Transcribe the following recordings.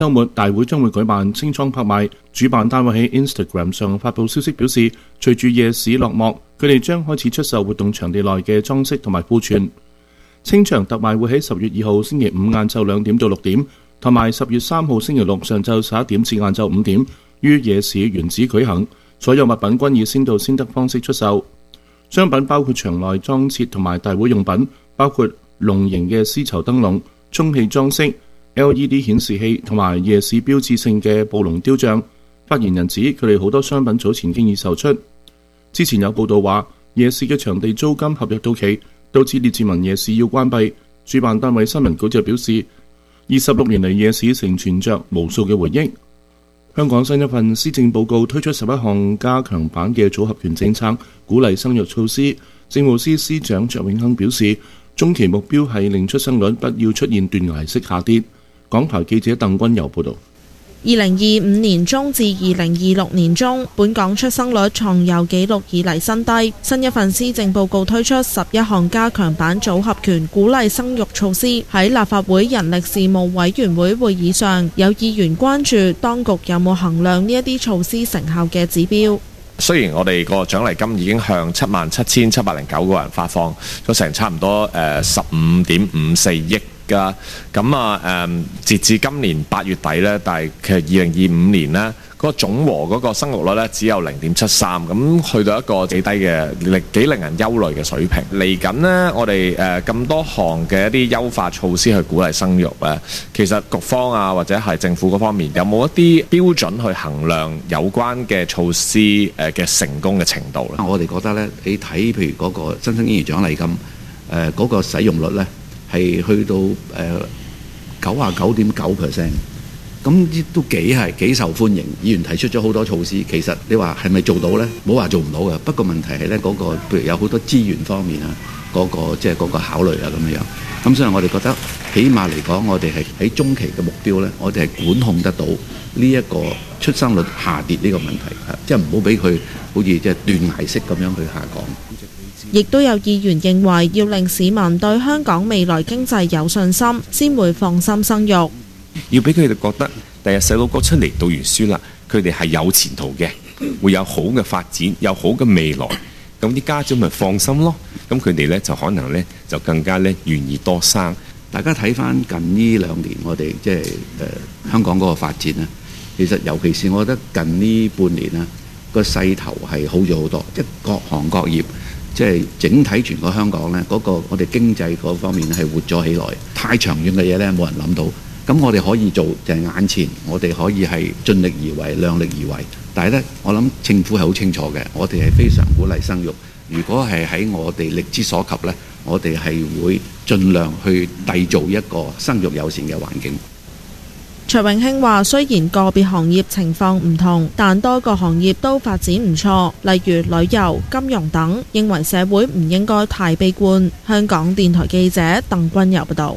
週末大會將會舉辦清倉拍賣，主辦單位喺 Instagram 上發布消息表示，隨住夜市落幕，佢哋將開始出售活動場地內嘅裝飾同埋庫存。清場特賣會喺10月2號星期五晏晝2點到6點，同埋10月3號星期六上晝11點至晏晝5點，於夜市原址舉行。所有物品均以先到先得方式出售。商品包括場內裝設同埋大會用品，包括龍形嘅絲綢燈籠、充氣裝飾、LED 顯示器同埋夜市標誌性嘅暴龍雕像。發言人指佢哋好多商品早前經已售出。之前有報道話，夜市嘅場地租金合約到期，導致列治文夜市要關閉。主辦單位新聞稿就表示，26年嚟夜市承傳着無數嘅回憶。香港新一份施政報告推出11項加強版嘅組合拳政策，鼓勵生育措施。政務司司長卓永亨表示，中期目標係令出生率不要出現斷崖式下跌。港台記者鄧君柔報導。 2025年中至2026年中，本港出生率創有紀錄以嚟新低。新一份施政報告推出11項加強版組合拳鼓勵生育措施。喺立法會人力事務委員會會議上，有議員關注當局有冇衡量呢一啲措施成效嘅指標。 雖然我哋個獎勵金已經向77,709個人發放咗成差唔多15.54億。咁截至今年8月底呢，但係其實2025年呢，嗰個總和嗰個生育率呢只有0.73，咁去到一個幾低嘅、幾令人憂慮嘅水平。嚟緊呢，我哋咁多項嘅一啲優化措施去鼓勵生育呢，其實局方啊或者係政府嗰方面有冇一啲標準去衡量有關嘅措施嘅成功嘅程度呢？ 我哋覺得呢，你睇譬如嗰個新生嬰兒獎勵金嗰個使用率呢，係去到99.9%，咁都幾受歡迎。議員提出咗好多措施，其實你話係咪做到呢？冇話做唔到嘅。不過問題係呢，嗰個譬如有好多資源方面啊，嗰個即係嗰個考慮啊咁樣。咁所以我哋覺得，起碼嚟講，我哋係喺中期嘅目標呢，我哋係管控得到呢一個出生率下跌呢個問題，即係唔好俾佢好似即係斷崖式咁樣去下降。 亦都有議員認為，要令市民對香港未來經濟有信心，先會放心生育。 要俾佢哋覺得，第日細路哥出嚟讀完書啦，佢哋係有前途嘅，會有好嘅發展，有好嘅未來。咁啲家長咪放心咯。咁佢哋呢，就可能呢，就更加呢願意多生。 大家睇翻近呢2年我哋即係香港嗰個發展咧，其實尤其是我覺得近呢半年咧個勢頭係好咗好多，即係各行各業。即係整體全個香港呢，嗰個我哋經濟嗰方面係活咗起來。太長遠嘅嘢呢，冇人諗到。咁我哋可以做就係眼前，我哋可以係盡力而為、量力而為。但係呢，我諗政府係好清楚嘅，我哋係非常鼓勵生育。如果係喺我哋力之所及呢，我哋係會盡量去締造一個生育友善嘅環境。 卓永興話：雖然個別行業情況唔同，但多個行業都發展唔錯，例如旅遊、金融等。認為社會唔應該太悲觀。香港電台記者鄧君柔報道。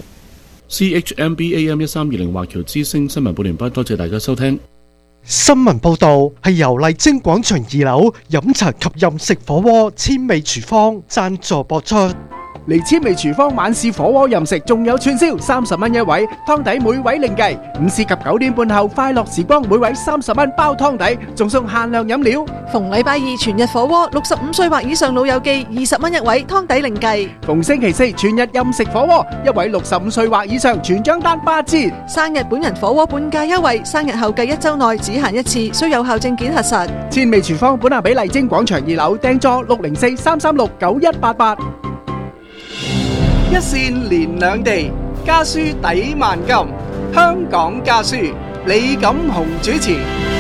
CHMB AM 1320華僑之聲新聞報聯播，多謝大家收聽。 新聞報導係由麗晶廣場2樓飲茶及飲食火鍋千味廚房贊助播出。 嚟千味廚房晚市火鍋任食，仲有串燒，30蚊一位，湯底每位另計。午市及9點半後快樂時光，每位30蚊包湯底，仲送限量飲料。 逢禮拜二全日火鍋，65歲或以上老友記20蚊一位，湯底另計。 逢星期四全日任食火鍋，一位65歲或以上全張單8折。 生日本人火鍋半價優惠，生日後計1週內只限一次，需有效證件核實。 千味廚房本下比麗晶廣場2樓訂座604-336-9188。一線連兩地，家書抵萬金。香港家書，李錦雄主持。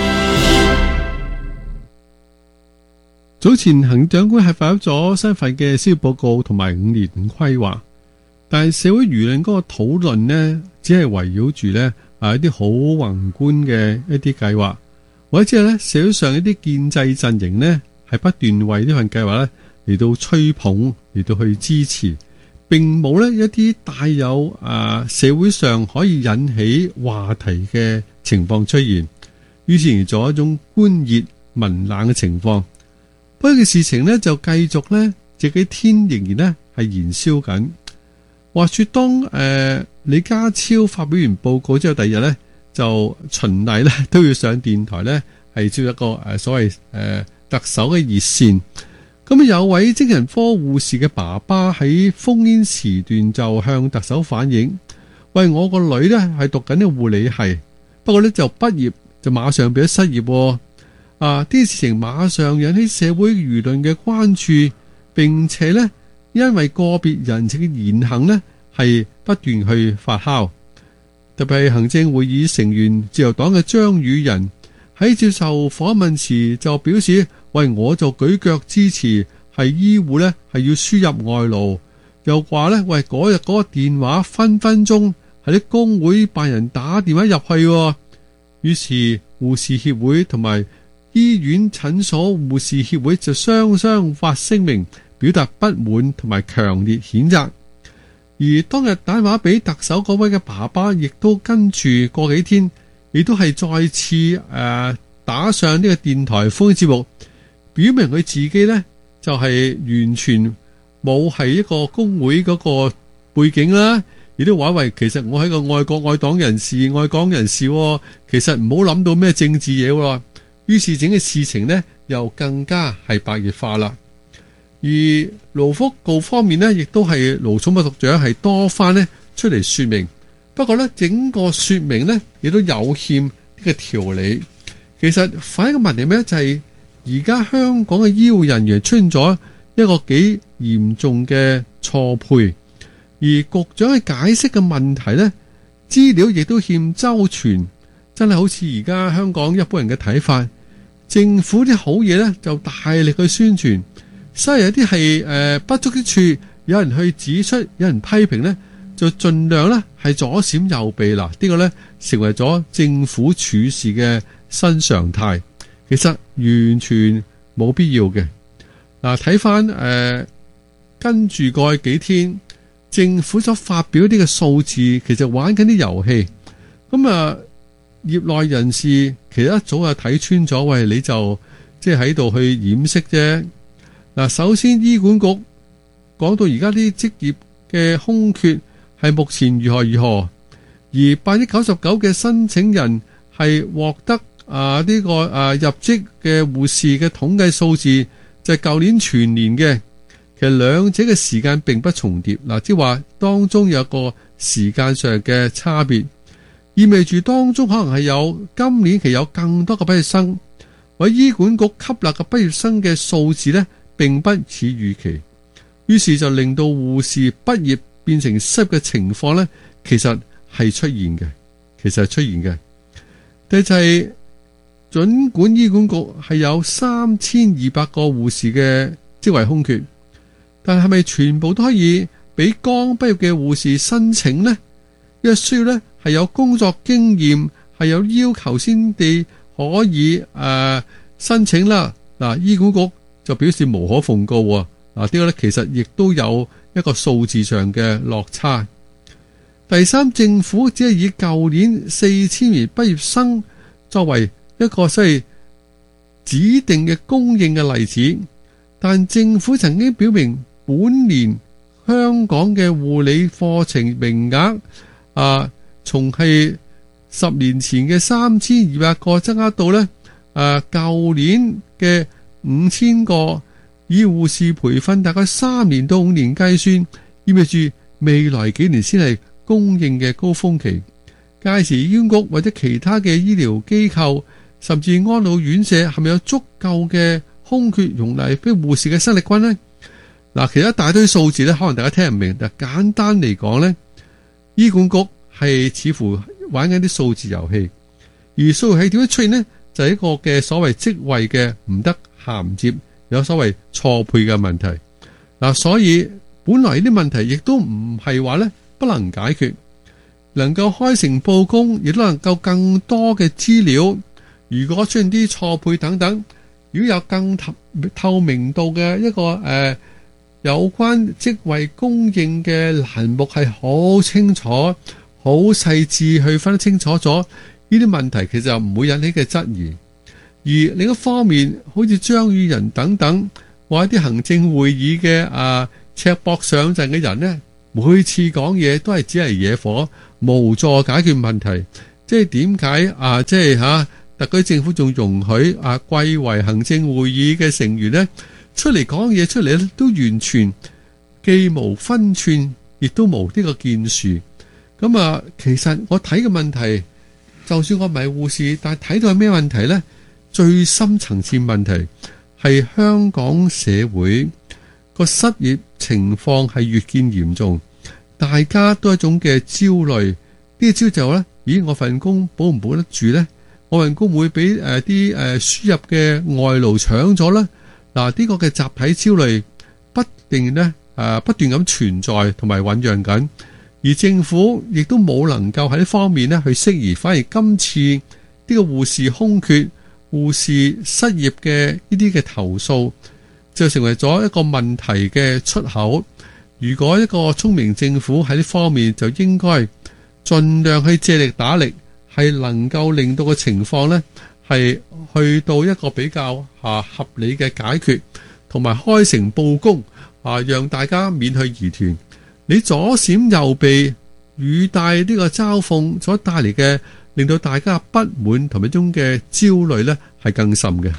早前行政長官係發表咗新一份嘅施政報告同埋5年規劃，但係社會輿論嗰個討論呢，只係圍繞住呢一啲好宏觀嘅一啲計劃，或者係呢社會上一啲建制陣營呢係不斷為呢份計劃呢嚟到吹捧，嚟到去支持。並冇呢一啲帶有社會上可以引起話題嘅情況出現，於是而做一種官熱民冷嘅情況。不過嘅事情呢就繼續呢，這幾天仍然呢係燃燒緊。話說當李家超發表完報告之後，第二日呢就循例咧都要上電台咧，係接一個所謂特首嘅熱線。咁有位精神科護士嘅爸爸喺烽煙時段就向特首反映，喂，我個女咧係讀緊啲護理系，不過咧就畢業就馬上變咗失業喎。啲事情馬上引起社會輿論嘅關注，並且咧因為個別人士嘅言行咧係不斷去發酵。特別係行政會議成員自由黨嘅張宇人喺接受訪問時就表示，喂，我就舉腳支持係醫護咧係要輸入外勞，又話咧，喂，嗰日嗰個電話分分鐘係啲工會辦人打電話入去喎。於是護士協會同埋醫院診所護士協會就雙雙發聲明表達不滿同埋強烈譴責。而當日打電話俾特首嗰位嘅爸爸，亦都跟住過幾天，亦都係再次打上呢個電台烽煙節目，表明佢自己呢就係完全冇係一個工會嗰個背景啦，亦都話喂，其實我係個愛國愛黨人士、愛港人士，其實唔好諗到咩政治嘢喎。於是整個事情呢又更加係白熱化啦。而勞福局方面呢，亦都係勞寵物局長係多番呢出嚟說明，不過呢，整個說明呢亦都有欠呢個條理。其實反映嘅問題咩？就係而家香港嘅醫護人員出現咗一個幾嚴重嘅錯配，而局長嘅解釋嘅問題呢，資料亦都欠周全，真係好似而家香港一般人嘅睇法，政府啲好嘢呢就大力去宣傳，所以有啲係不足之處，有人去指出，有人批評呢，就盡量呢係左閃右避啦。呢個呢成為咗政府處事嘅新常態，其實完全冇必要嘅。嗱，睇翻跟住過去幾天，政府所發表呢個數字，其實玩緊啲遊戲。咁業內人士其實一早就睇穿咗，喂，你就即係喺度去掩飾啫。嗱，首先醫管局講到而家啲職業嘅空缺係目前如何，而99%嘅申請人係獲得呢個入職嘅護士嘅統計數字就係舊年全年嘅，其實兩者嘅時間並不重疊。嗱，即係話當中有個時間上嘅差別，意味住當中可能係有今年期有更多嘅畢業生，或者醫管局吸納嘅畢業生嘅數字呢並不似預期，於是就令到護士畢業變成失業嘅情況呢，其實係出現嘅。第就係儘管醫管局係有3200個護士嘅職位空缺，但係咪全部都可以俾剛畢業嘅護士申請呢？因為需要呢係有工作經驗，係有要求先至可以申請啦。嗱，醫管局就表示無可奉告喎。呢個呢其實亦都有一個數字上嘅落差。第三，政府只係以舊年4000名畢業生作為一個即係指定嘅供應嘅例子，但政府曾經表明本年香港嘅護理課程名額從係10年前嘅3200個增加到呢舊年嘅5000個，以護士培訓大概3年到5年計算，意味住未來幾年先係供應嘅高峰期。屆時醫管局或者其他嘅醫療機構甚至安老院舍係咪有足夠嘅空缺容納俾護士嘅生力軍呢？嗱，其實一大堆數字呢，可能大家聽唔明，但簡單嚟講呢，醫管局係似乎玩緊啲數字遊戲，而數字係點樣出現呢？就係一個嘅所謂職位嘅唔得銜接，有所謂錯配嘅問題。所以本來呢啲問題亦都唔係話呢不能解決，能夠開誠佈公，亦都能夠更多嘅資料。如果出現啲錯配等等，如果有更透明度嘅一個有關職位供應嘅欄目係好清楚、好細緻去分得清楚咗，呢啲問題其實就唔會引起嘅質疑。而另一方面，好似張宇人等等，或者啲行政會議嘅赤膊上陣嘅人呢，每次講嘢都係只係惹火，無助解決問題，即即係點解即係特區政府仲容許貴為行政會議嘅成員呢出嚟講嘢出嚟咧，都完全既無分寸，亦都無呢個建樹。咁其實我睇嘅問題，就算我唔係護士，但係睇到係咩問題呢？最深層次問題係香港社會個失業情況係越見嚴重，大家都有一種嘅焦慮。呢個焦慮就話咧，咦，我份工保唔保得住呢？我份工會俾啲輸入嘅外勞搶咗啦。嗱，呢個嘅集體焦慮不斷咁存在同埋醖釀緊，而政府亦都冇能夠喺呢方面咧去適宜，反而今次呢個護士空缺、護士失業嘅呢啲嘅投訴，就成為咗一個問題嘅出口。如果一個聰明政府喺呢方面，就應該盡量去借力打力，係能夠令到個情況呢係去到一個比較合理嘅解決，同埋開誠佈公讓大家免去疑團。你左閃右避，語帶呢個嘲諷所帶嚟嘅，令到大家不滿同埋一種嘅焦慮呢係更甚嘅。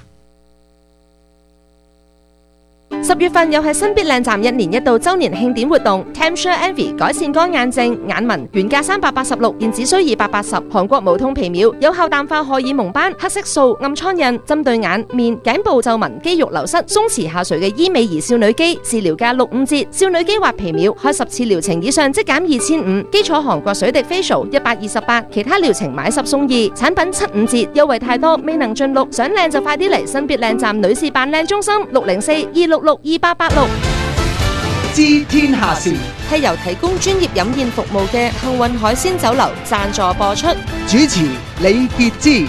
10月份又係新必靚站1年1度周年慶典活動 Camshare Envy 改善乾眼症眼紋，原價386，現只需280。韓國無痛皮秒有效淡化荷爾蒙斑、黑色素、暗瘡印，針對眼面頸部皺紋、肌肉流失、鬆弛下垂嘅醫美儀少女肌，治療價65折。少女肌或皮秒開10次療程以上即減2500。基礎韓國水滴 facial 128，其他療程買10送2，產品75折，優惠太多未能盡錄。想靚就快啲嚟新必靚站女士扮靚中心604-266-2886。 知天下事係由提供專業飲宴服務嘅幸運海鮮酒樓贊助播出。 主持李傑之。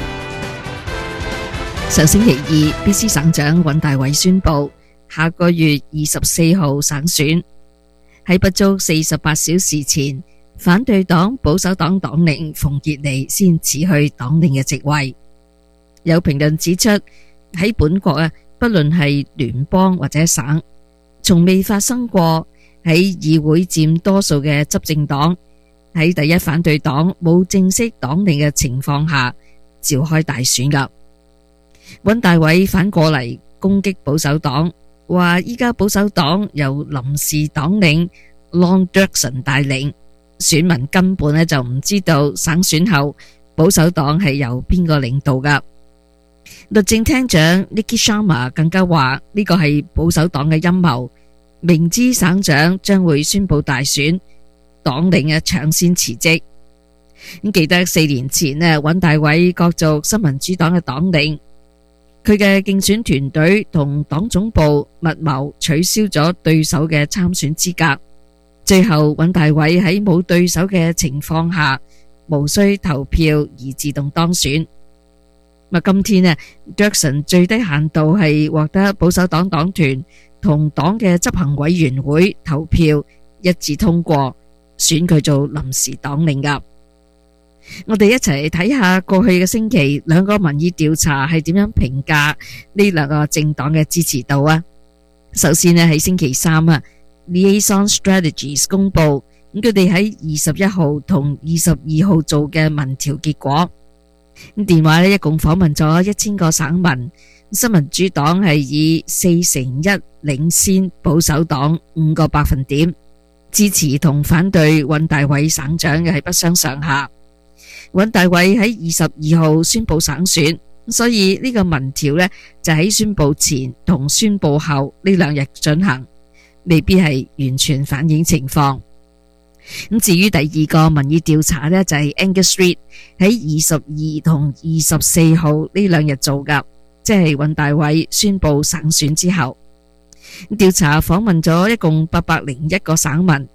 上星期二 BC 省長尹大偉宣布下個月24號省選。喺不足48小時前，反對黨保守黨黨領馮傑尼先辭去黨領嘅職位。有評論指出，喺本國不論係聯邦或者省，從未發生過喺議會佔多數嘅執政黨喺第一反對黨冇正式黨領嘅情況下召開大選噶。尹大偉反過嚟攻擊保守黨，話依家保守黨由臨時黨領 Lon Derksen 帶領，選民根本就唔知道省選後保守黨係由邊個領導噶。律政廳長 Nikki Sharma 更加話呢個係保守黨嘅陰謀，明知省長將會宣布大選，黨領搶先辭職。記得4年前尹大偉角逐新民主黨嘅黨領，佢嘅競選團隊同黨總部密謀取消咗對手嘅參選資格，最後尹大偉喺冇對手嘅情況下，無需投票而自動當選。今天Derksen 最低限度係獲得保守黨黨團同黨嘅執行委員會投票一致通過，選佢做臨時黨領噶。我哋一齊睇下過去嘅星期兩個民意調查係點樣評價呢兩個政黨嘅支持度啊。首先喺星期三Liaison Strategies 公布佢哋喺21號同22號做嘅民調結果。電話一共訪問咗1000個省民，新民主黨係以4-1領先保守黨5個百分點，支持同反對尹大偉省長嘅係不相上下。尹大偉喺22號宣布省選，所以呢個民調就喺宣布前同宣布後呢2日進行，未必係完全反映情況。至於第二個民意調查就係 Angus Reid 喺22同24號呢2日做噶，即係尹大偉宣布省選之後。調查訪問咗一共801個省民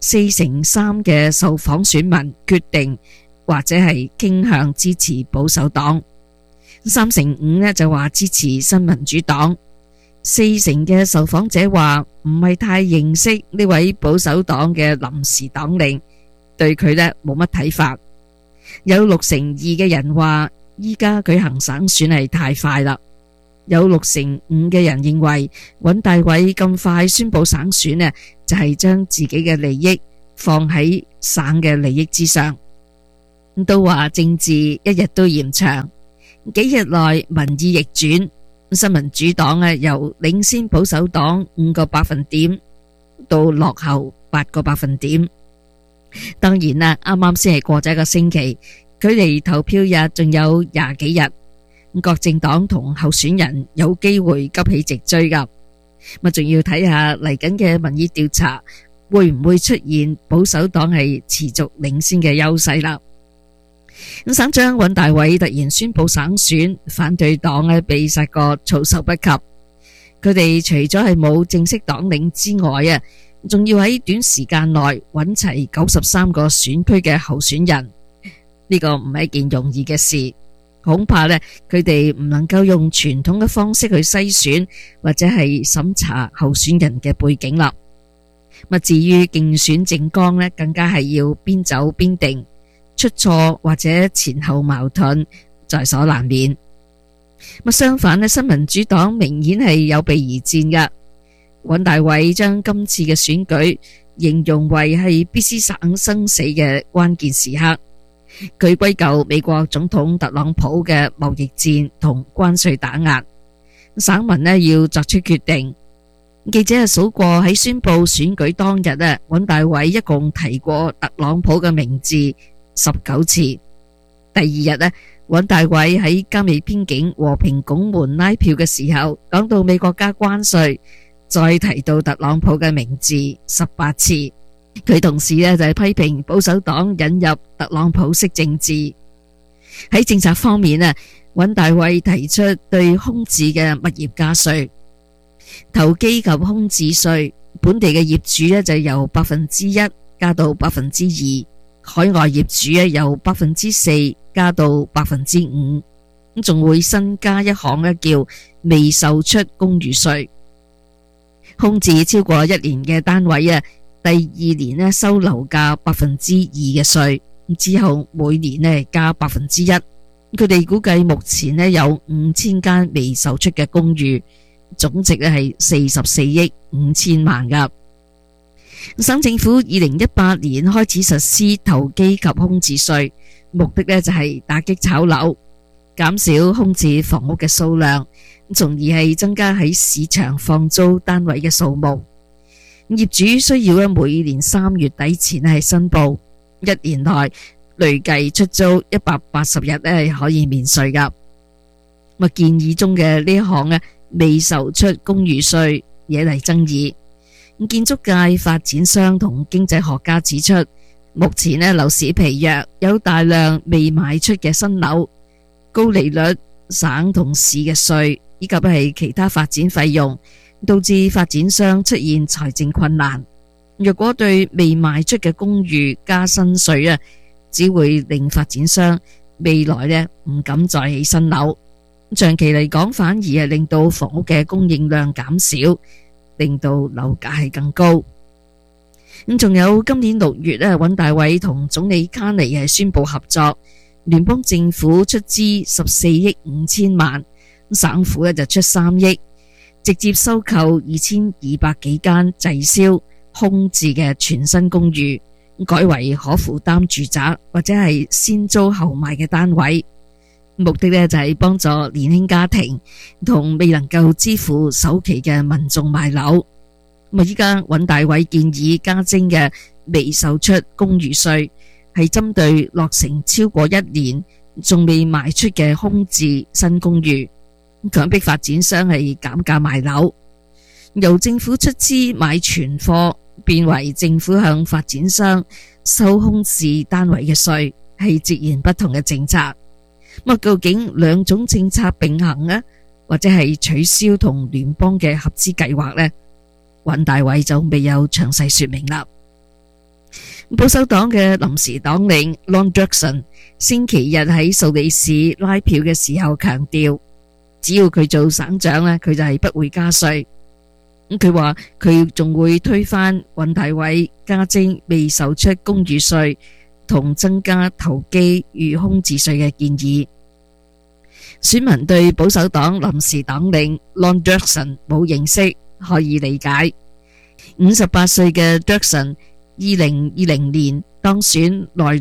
，4/3嘅受訪選民決定或者係傾向支持保守黨，3/5就話支持新民主黨，4成嘅受訪者話唔係太認識呢位保守黨嘅臨時黨領，對佢冇乜睇法。有6/2嘅人話依家舉行省選係太快啦。有6/5嘅人認為尹大偉咁快宣布省選就係將自己嘅利益放喺省嘅利益之上。 都話政治一日都嫌長，幾日內民意逆轉，新民主黨由領先保守黨5個百分點到落後8個百分點。當然啦，啱啱先係過咗一個星期，距離投票日仲有20幾日，各政黨同候選人有機會急起直追㗎。仲要睇下嚟緊嘅民意調查會唔會出現保守黨係持續領先嘅優勢啦。省長尹大偉突然宣布省選，反對黨被殺個措手不及。佢哋除咗係冇正式黨領之外仲要喺短時間內揾齊93個選區嘅候選人，呢個唔係一件容易嘅事。恐怕佢哋唔能夠用傳統嘅方式去篩選或者係審查候選人嘅背景啦。至於競選政綱更加係要邊走邊定，出錯或者前後矛盾在所難免。相反新民主黨明顯係有備而戰㗎。尹大偉將今次嘅選舉形容為係必斯省生死嘅關鍵時刻。佢歸咎美國總統特朗普嘅貿易戰同關稅打壓，省民要作出決定。記者數過喺宣布選舉當日尹大偉一共提過特朗普嘅名字19次。第二日尹大偉喺加美邊境和平拱門拉票嘅時候，講到美國加關稅，再提到特朗普嘅名字18次。佢同時就係批評保守黨引入特朗普式政治。喺政策方面尹大偉提出對空置嘅物業加稅，投機及空置稅，本地嘅業主就由1%加到2%，海外業主由4%加到5%，仲會新加一項叫未售出公寓稅。空置超過1年嘅單位第2年收樓價2%嘅稅，之後每年加1%。佢哋估計目前有5000間未售出嘅公寓，總值係44億5千萬㗎。省政府2018年開始實施投機及空置稅，目的就係打擊炒樓，減少空置房屋嘅數量，從而係增加喺市場放租單位嘅數目。業主需要每年3月底前係申報，1年內累計出租180日係可以免稅㗎。建議中嘅呢一項未售出公寓稅惹嚟爭議。建築界發展商同經濟學家指出，目前樓市疲弱，有大量未賣出嘅新樓，高利率、省同市嘅稅以及係其他發展費用，導致發展商出現財政困難。若果對未賣出嘅公寓加新稅只會令發展商未來唔敢再起新樓，長期嚟講反而係令到房屋嘅供應量減少，令到樓價係更高。仲有今年6月尹大偉同總理卡尼係宣布合作，聯邦政府出資14億5千萬，省府就出3億，直接收購2200幾間滯銷空置嘅全新公寓，改為可負擔住宅或者係先租後賣嘅單位。目的就係幫助年輕家庭同未能夠支付首期嘅民眾買樓。依家尹大偉建議加徵嘅未售出公寓稅，係針對落成超過1年仲未賣出嘅空置新公寓，強迫發展商係減價賣樓，由政府出資買存貨，變為政府向發展商收空置單位嘅稅，係截然不同嘅政策。究竟兩種政策並行或者係取消同聯邦嘅合資計劃呢？尹大偉就未有詳細說明啦。保守黨嘅臨時黨領 Lon Jackson 星期日喺數理市拉票嘅時候強調，只要佢做省長佢就係不會加稅。佢話佢仲會推翻尹大偉加徵未售出公寓稅同增加投機與空置稅嘅建議。選民對保守黨臨時黨領 Lon Jackson 冇認識，可以理解。58歲嘅 Jackson 2020年當選內陸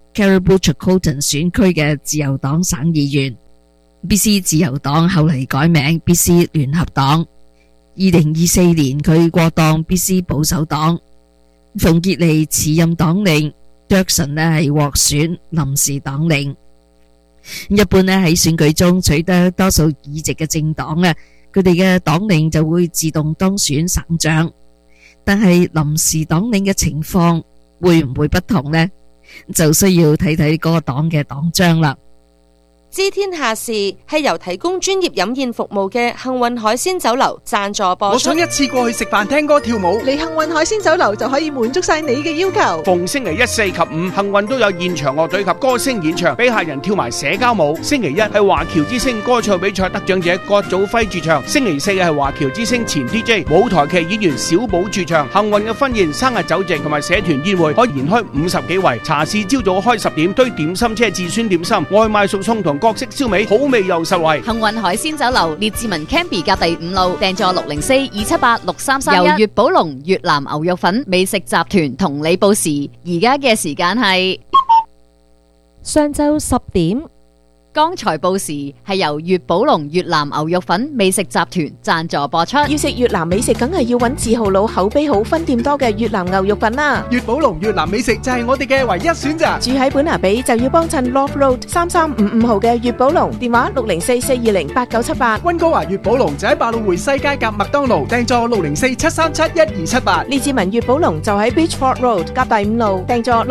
Caribou-Chilcotin 選區嘅自由黨省議員。BC 自由黨後嚟改名 BC 聯合黨。2024年佢過當 BC 保守黨。馮傑利辭任黨領 ，Dirksen 呢係獲選臨時黨領。一般呢喺選舉中取得多數議席嘅政黨啊，佢哋嘅黨領就會自動當選省長。但係臨時黨領嘅情況會唔會不同呢？就需要睇睇嗰個黨嘅黨章啦。 知天下事係由提供專業飲宴服務嘅幸運海鮮酒樓贊助播出。 我想一次過去食飯、聽歌、跳舞， 嚟幸運海鮮酒樓就可以滿足晒你嘅要求。 逢星期一、四及五，幸運都有現場樂隊及歌星演唱，俾客人跳埋社交舞。星期一係華僑之星歌唱比賽得獎者郭祖輝駐唱，星期四係華僑之星前 DJ 舞台劇演員小寶駐唱。幸運嘅婚宴、生日酒席同埋社團宴會可以延開50幾圍。茶市朝早開10點，堆點心車至酸點心，外賣熟餸同各式燒味，好味又實惠。 幸運海鮮酒樓列治文 Canby 隔第5路，訂座604-278-6331。由粵寶龍越南牛肉粉美食集團同你報時，而家嘅時間係上晝10點。 剛才報時係由粵寶龍越南牛肉粉美食集團贊助播出。 要食越南美食，梗係要揾字號佬口碑好、分店多嘅越南牛肉粉啦。 粵寶龍越南美食就係我哋嘅唯一選擇。 住喺本拿比就要幫襯 Love Road 3355號嘅粵寶龍，電話604-420-8978。 溫哥華粵寶龍就喺百老匯西街夾麥當勞，訂座604-737-1278。 列治文粵寶龍就喺 Beachford Road 夾第5路，訂座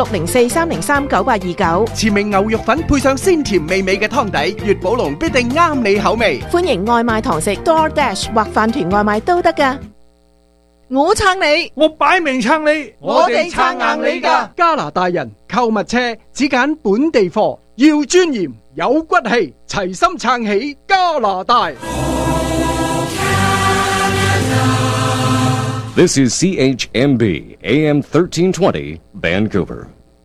604-303-9829。 馳名牛肉粉配上鮮甜美味嘅湯底，粵寶龍必定啱你口味。 歡迎外賣堂食 DoorDash 或飯團外賣都得㗎。我撐你， 我擺明撐你， 我哋撐硬你㗎。加拿大人購物車只揀本地貨，要尊嚴有骨氣，齊心撐起加拿大。 This is CHMB AM 1320 Vancouver.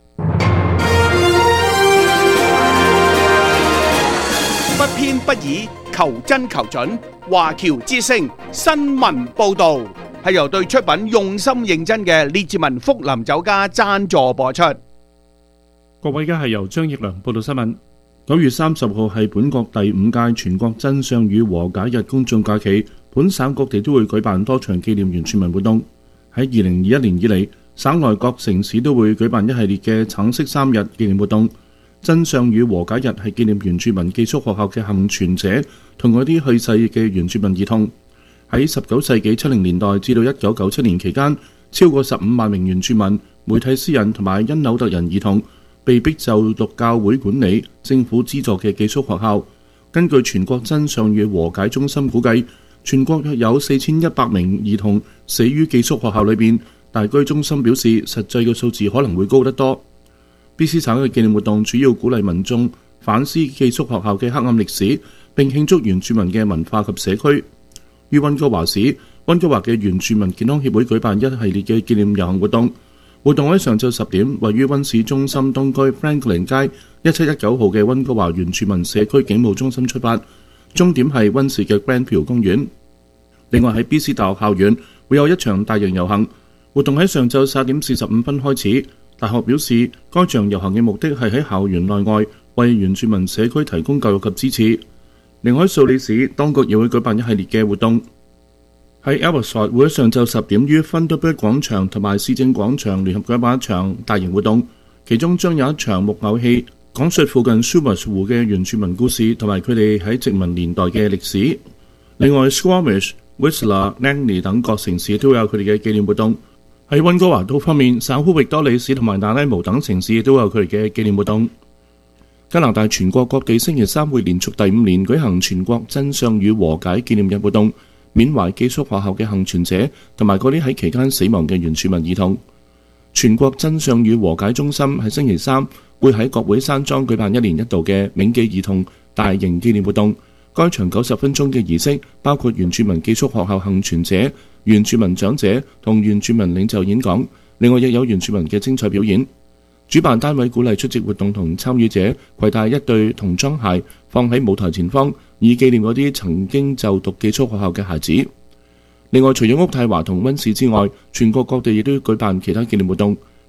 不偏不倚，求真求準。華僑之聲新聞報導係由對出品用心認真嘅列治文福林酒家贊助播出。 各位，而家係由張益良報道新聞。9月30號係本國第5屆全國真相與和解日公眾假期，本省各地都會舉辦多場紀念原住民活動。喺2021年以嚟，省內各城市都會舉辦一系列嘅橙色3日紀念活動。真相與和解日係紀念原住民寄宿學校嘅幸存者同嗰啲去世嘅原住民兒童。喺19世紀70年代至到1997年期間，超過15萬名原住民、梅蒂斯人同埋因紐特人兒童被逼就讀教會管理、政府資助嘅寄宿學校。根據全國真相與和解中心估計，全國約有4100名兒童死於寄宿學校裏邊，但居中心表示實際嘅數字可能會高得多。BC 省嘅紀念活動主要鼓勵民眾反思寄宿學校嘅黑暗歷史，並慶祝原住民嘅文化及社區。於溫哥華市，溫哥華嘅原住民健康協會舉辦一系列嘅紀念遊行活動。活動喺上晝10點，位於溫市中心東區 Franklin 街1719號嘅溫哥華原住民社區警務中心出發，終點係溫市嘅 Granville 公園。另外喺 BC 大學校園會有一場大型遊行，活動喺上晝4點45分開始。大學表示，該場遊行嘅目的係喺校園內外為原住民社區提供教育及支持。另外喺素里市，當局亦會舉辦一系列嘅活動。喺 Abbotsford 會喺上晝10點於 Thunderbird 廣場同埋市政廣場聯合舉辦一場大型活動，其中將有一場木偶戲，講述附近 Sumas 湖嘅原住民故事同埋佢哋喺殖民年代嘅歷史。另外 Squamish、Whistler、Langley 等各城市都有佢哋嘅紀念活動。喺溫哥華島方面，省府域多利市同埋那拉姆等城市都有佢哋嘅紀念活動。加拿大全國各地星期3會連續第5年舉行全國真相與和解紀念日活動，緬懷寄宿學校嘅幸存者同埋嗰啲喺期間死亡嘅原住民兒童。全國真相與和解中心喺星期3會喺國會山莊舉辦1年1度嘅銘記兒童大型紀念活動。該場90分鐘嘅儀式包括原住民寄宿學校幸存者、原住民長者同原住民領袖演講，另外亦有原住民嘅精彩表演。主辦單位鼓勵出席活動同參與者攜帶一對童裝鞋放喺舞台前方，以紀念嗰啲曾經就讀寄宿學校嘅孩子。另外，除咗渥太華同溫市之外，全國各地亦都舉辦其他紀念活動。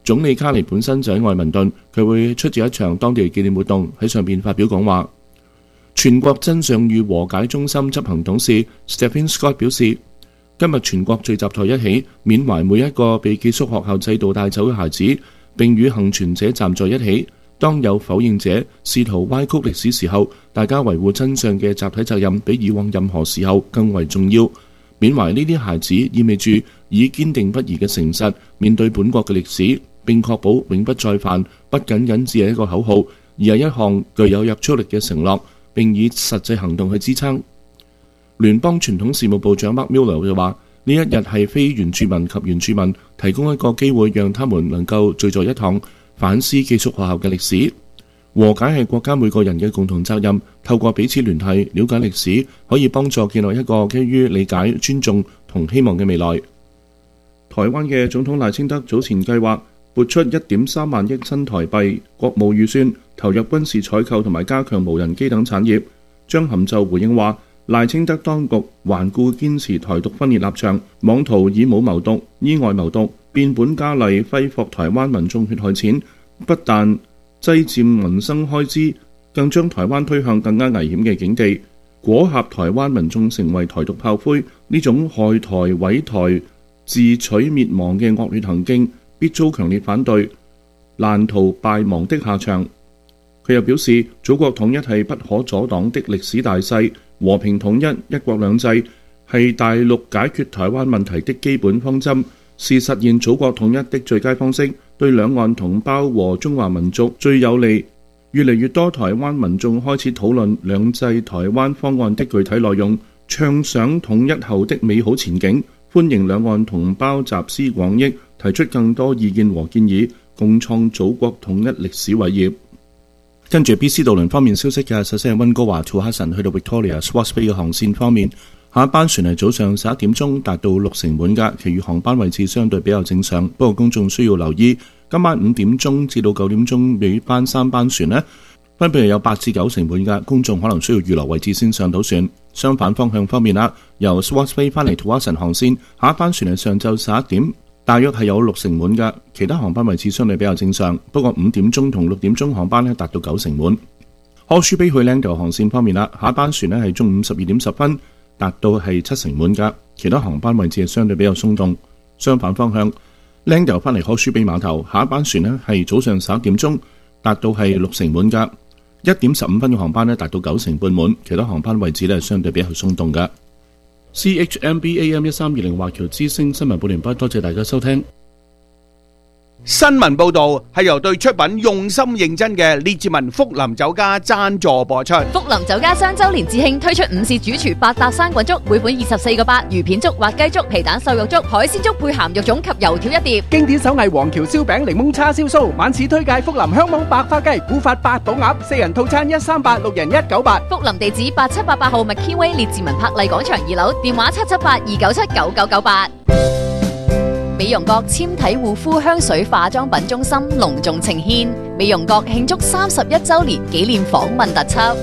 總理卡尼本身就喺愛民頓，佢會出席一場當地紀念活動，喺上邊發表講話。全國真相與和解中心執行董事 Stephen Scott 表示，今日全國聚集在一起，緬懷每一個被寄宿學校制度帶走嘅孩子，並與幸存者站在一起。當有否認者試圖歪曲歷史時候，大家維護真相嘅集體責任比以往任何時候更為重要。緬懷呢啲孩子意味住以堅定不移嘅誠實面對本國嘅歷史，並確保永不再犯，不僅僅只係一個口號，而係一項具有約束力嘅承諾，並以實際行動去支撐。聯邦傳統事務部長 Mark Miller 就話：呢一日係非原住民及原住民提供一個機會，讓他們能夠聚在一堂，反思寄宿學校嘅歷史。和解係國家每個人嘅共同責任，透過彼此聯繫、了解歷史，可以幫助建立一個基於理解、尊重同希望嘅未來。台灣嘅總統賴清德早前計劃撥出1.3萬億新台幣國務預算，投入軍事採購同埋加強無人機等產業。張含就回應話，賴清德當局頑固堅持台獨分裂立場，妄圖以武謀獨、依外謀獨，變本加厲揮霍台灣民眾血汗錢，不但擠佔民生開支，更將台灣推向更加危險嘅境地，裹挾台灣民眾成為台獨炮灰。呢種害台毀台、自取滅亡嘅惡劣行徑，必遭強烈反對，難逃敗亡的下場。佢又表示，祖國統一係不可阻擋的歷史大勢，和平統一、一國兩制係大陸解決台灣問題的基本方針，是實現祖國統一的最佳方式，對兩岸同胞和中華民族最有利。越嚟越多台灣民眾開始討論兩制台灣方案的具體內容，暢想統一後的美好前景，歡迎兩岸同胞集思廣益，提出更多意見和建議，共創祖國統一歷史偉業。跟住 BC 渡輪方面消息嘅，首先係溫哥華 to 哈臣去到 Victoria Swartz Bay 嘅航線方面，下一班船係早上11點鐘達到60%滿㗎，其餘航班位置相對比較正常。不過公眾需要留意，今晚5點鐘至到9點鐘每班3班船呢，分別有8至90%滿㗎，公眾可能需要預留位置先上到船。相反方向方面啦，由 Swartz Bay 翻嚟 to 哈臣航線，下一班船係上晝11點。大約係有60%滿㗎，其他航班位置相對比較正常。不過5點鐘同6點鐘航班呢達到90%滿。Horseshoe Bay 去 Langdale 航線方面啦，下一班船呢係中午12點10分，達到係70%滿㗎，其他航班位置係相對比較鬆動。相反方向 Langdale 翻嚟 Horseshoe Bay 碼頭，下一班船呢係早上11點鐘，達到係60%滿㗎，1點15分嘅航班呢達到90%半滿，其他航班位置呢係相對比較鬆動㗎。CHMB AM 1320華僑之聲新聞報完畢，多謝大家收聽。 新聞報道係由對出品用心認真嘅列治文福林酒家贊助播出。 福林酒家3周年致慶推出午市主廚百搭生滾粥，每款24個8，魚片粥、滑雞粥、皮蛋瘦肉粥、海鮮粥配鹹肉粽及油條一碟。 經典手藝黃橋燒餅、檸檬叉燒酥，晚市推介福林香網白花雞、古法八寶鴨，4人套餐138，6人198。 福林地址8788號麥堅威列治文柏麗廣場2樓，電話778-297-9998。美容閣纖體護膚香水化妝品中心隆重呈獻美容閣慶祝31週年紀念訪問特輯。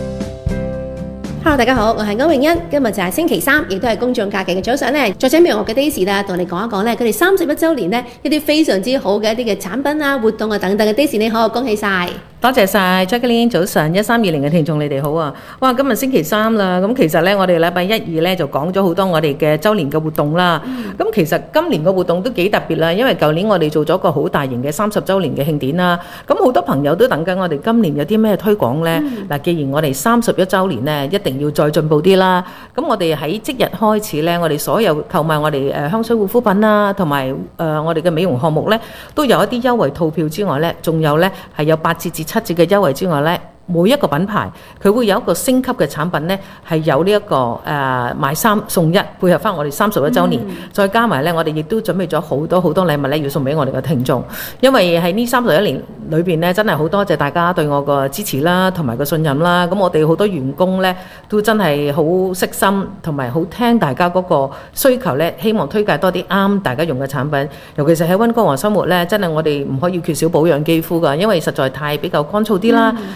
Hello， 大家好，我係歐詠欣。今日就係星期3，亦都係公眾假期嘅早上咧，再請美容閣嘅 Daisy 啦，同你講一講咧，佢哋31週年咧一啲非常之好嘅一啲嘅產品啊、活動啊等等嘅。Daisy 你好，恭喜晒！ 多謝晒 Jacqueline， 早晨1320嘅聽眾你哋好啊！哇，今日星期3啦，咁其實咧我哋禮拜1、2咧就講咗好多我哋嘅週年嘅活動啦。咁其實今年嘅活動都幾特別啦，因為舊年我哋做咗個好大型嘅30週年嘅慶典啦。咁好多朋友都等緊我哋今年有啲咩推廣咧。嗱，既然我哋31週年咧，一定要再進步啲啦。咁我哋喺即日開始咧，我哋所有購買我哋香水護膚品啦，同埋我哋嘅美容項目咧，都有一啲優惠套票之外咧，仲有咧係有8折至7折嘅優惠之外咧，每一個品牌佢會有一個升級嘅產品咧，係有呢一個買3送1，配合翻我哋31週年，再加埋咧，我哋亦都準備咗好多禮物咧，要送俾我哋嘅聽眾。因為喺呢31年裏邊咧，真係好多謝大家對我個支持啦，同埋個信任啦。咁我哋好多員工咧，都真係好悉心，同埋好聽大家嗰個需求咧，希望推介多啲啱大家用嘅產品。尤其是喺溫哥華生活咧，真係我哋唔可以缺少保養肌膚㗎，因為實在太比較乾燥啲啦，同埋咧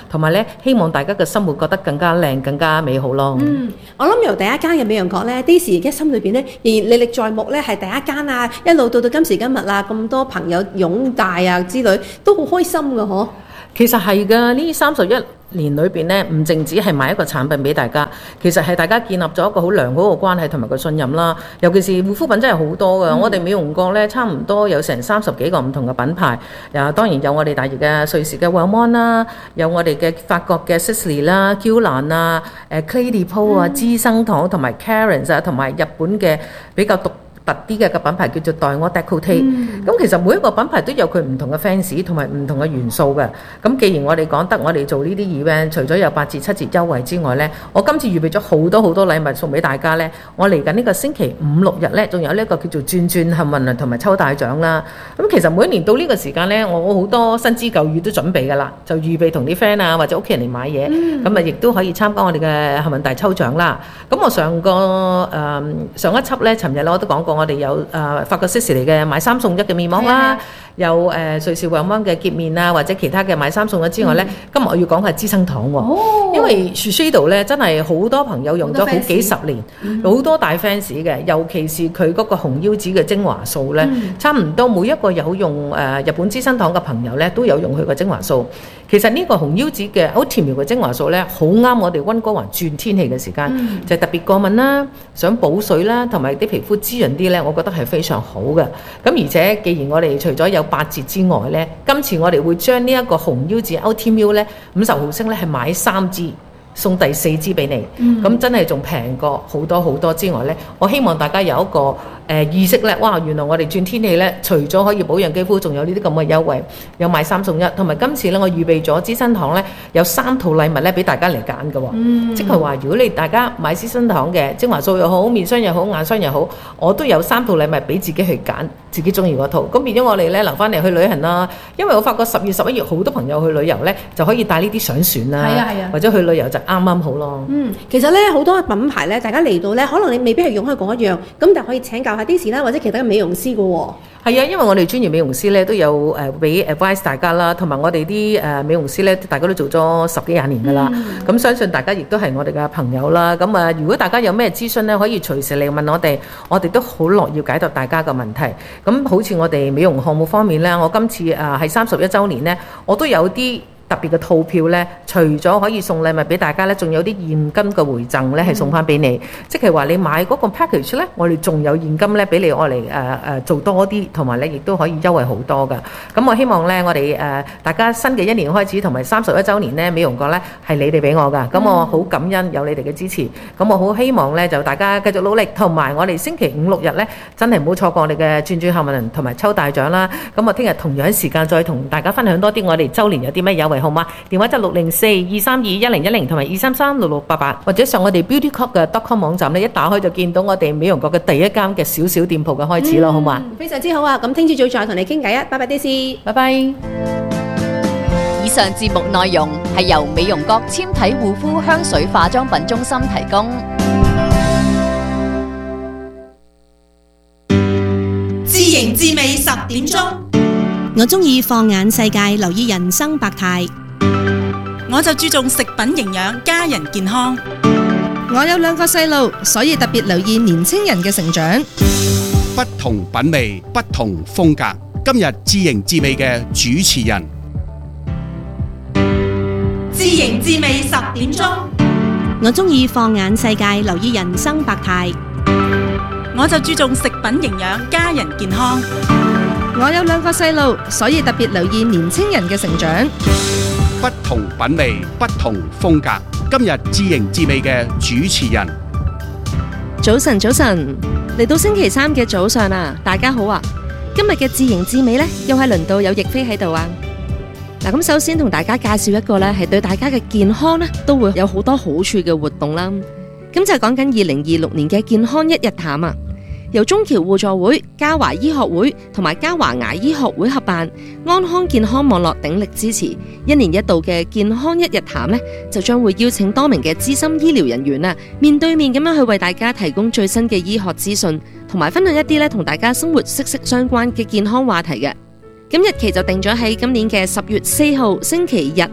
希望大家嘅生活覺得更加靚、更加美好咯。 我諗由第一間嘅美容閣咧，Daisy 嘅心裏邊咧仍然歷歷在目咧，係第一間啊，一路到今時今日啊，咁多朋友擁戴啊之類，都好開心㗎嗬。 其實係㗎，呢31年裏邊咧，唔淨止係賣一個產品俾大家，其實係大家建立咗一個好良好嘅關係同埋個信任啦。尤其是護膚品真係好多㗎，我哋美容閣咧差唔多有成30幾個唔同嘅品牌，當然有我哋大熱嘅瑞士嘅 Wellmont 啦，有我哋嘅法國嘅 Sisley 啦、Guerlain 啊、Clé de Peau 啊、資生堂同埋 Clarins 啊，同埋日本嘅比較特啲嘅品牌叫做黛柯 Décolleté。咁其實每一個品牌都有佢唔同嘅 fans 同埋唔同嘅元素嘅。咁既然我哋講得我哋做呢啲 event，除咗有8折7折優惠之外呢，我今次預備咗好多禮物送俾大家呢。我嚟緊呢個星期5、6日呢，仲有呢一個叫做轉幸運同埋抽大獎啦。咁其實每一年到呢個時間呢，我好多新知舊語都準備㗎啦，就預備同啲 friend 啊或者屋企人嚟買嘢，咁亦都可以參加我哋嘅幸運大抽獎啦。咁我上一輯呢，尋日呢我都講過。我哋有法國 Sisley 嘅買3送1嘅面膜啦，有瑞士 Wellmont 嘅潔面啊，或者其他嘅買3送1之外呢，今日我要講係資生堂喎，因為 Shiseido 咧真係好多朋友用咗好幾十年，好多大 fans 嘅，尤其是佢嗰個紅腰子嘅精華素呢，差唔多每一個有用日本資生堂嘅朋友呢，都有用佢個精華素。其實呢個紅腰子嘅好甜妙嘅精華素呢，好啱我哋溫哥華轉天氣嘅時間，就特別過敏啦，想補水啦，同埋啲皮膚滋潤啲呢，我覺得係非常好嘅。咁而且既然我哋除咗有8折之外呢，今次我哋會將呢一個紅腰子 Ultimate 呢50毫升呢係買3支。送第4支俾你，咁真係仲平過好多之外呢，我希望大家有一個意識呢，哇！原來我哋轉天氣呢，除咗可以保養肌膚，仲有呢啲咁嘅優惠，有買3送1，同埋今次呢，我預備咗資生堂呢，有3套禮物呢俾大家嚟揀嘅喎，即係話如果你大家買資生堂嘅精華素又好，面霜又好，眼霜又好，我都有3套禮物俾自己去揀，自己中意嗰套，咁變咗我哋呢留翻嚟去旅行啦，因為我發覺10月11月好多朋友去旅遊呢，就可以帶呢啲上船啦，或者去旅遊就啱啱好咯。 其實咧好多品牌咧，大家嚟到咧，可能你未必係用開嗰一樣，咁但係可以請教下 Daisy 啦，或者其他嘅美容師嘅喎。 係啊，因為我哋專業美容師咧都有俾 advice 大家啦，同埋我哋啲美容師咧，大家都做咗10幾20年㗎啦。咁相信大家亦都係我哋嘅朋友啦。咁啊，如果大家有咩諮詢咧，可以隨時嚟問我哋都好樂意解答大家嘅問題。咁好似我哋美容項目方面咧，我今次係31週年咧，我都有啲特別嘅套票呢，除咗可以送禮物俾大家呢，仲有啲現金嘅回贈呢係送翻俾你，即係話你買嗰個 package 呢，我哋仲有現金呢俾你愛嚟做多啲，同埋呢亦都可以優惠好多噶。咁我希望呢，我哋大家新嘅一年開始同埋31週年呢，美容閣呢係你哋俾我噶，咁我好感恩有你哋嘅支持，咁我好希望呢，就大家繼續努力，同埋我哋星期5、6日呢，真係唔好錯過我哋嘅轉幸運同埋抽大獎啦。咁我聽日同樣時間再同大家分享多啲我哋週年有啲咩優惠號碼，電話就604-232-1010同埋233-6688，或者上我哋 beautycop 嘅 .com 網站咧，一打開就見到我哋美容閣嘅第一間嘅小店鋪嘅開始咯，好嘛？ 非常之好啊！咁聽朝早再同你傾偈啊！拜拜，Daisy， 拜拜。 以上節目內容係由美容閣纖體護膚香水化妝品中心提供。 知型知味10點鐘， 我中意放眼世界，留意人生百態。 我就注重食品營養，家人健康。 我有2個細路，所以特別留意年青人嘅成長。 不同品味，不同風格。今日知型知味嘅主持人， 知型知味10點鐘。 我中意放眼世界，留意人生百態。 我就注重食品營養，家人健康。 我有2個細路，所以特別留意年青人嘅成長。 不同品味，不同風格。今日知型知味嘅主持人， 早晨，嚟到星期3嘅早上啊，大家好啊！今日嘅知型知味呢，又係輪到有亦菲喺度啊！嗱，咁首先同大家介紹一個呢，係對大家嘅健康呢，都會有好多好處嘅活動啦。咁就係講緊2026年嘅健康一日談啊！由中僑互助會、嘉華醫學會同埋嘉華牙醫學會合辦，安康健康網絡鼎力支持，1年1度嘅健康一日談呢，就將會邀請多名嘅資深醫療人員啊，面對面咁樣去為大家提供最新嘅醫學資訊，同埋分享一啲咧同大家生活息息相關嘅健康話題嘅。咁日期就定咗喺今年嘅10月4號星期日。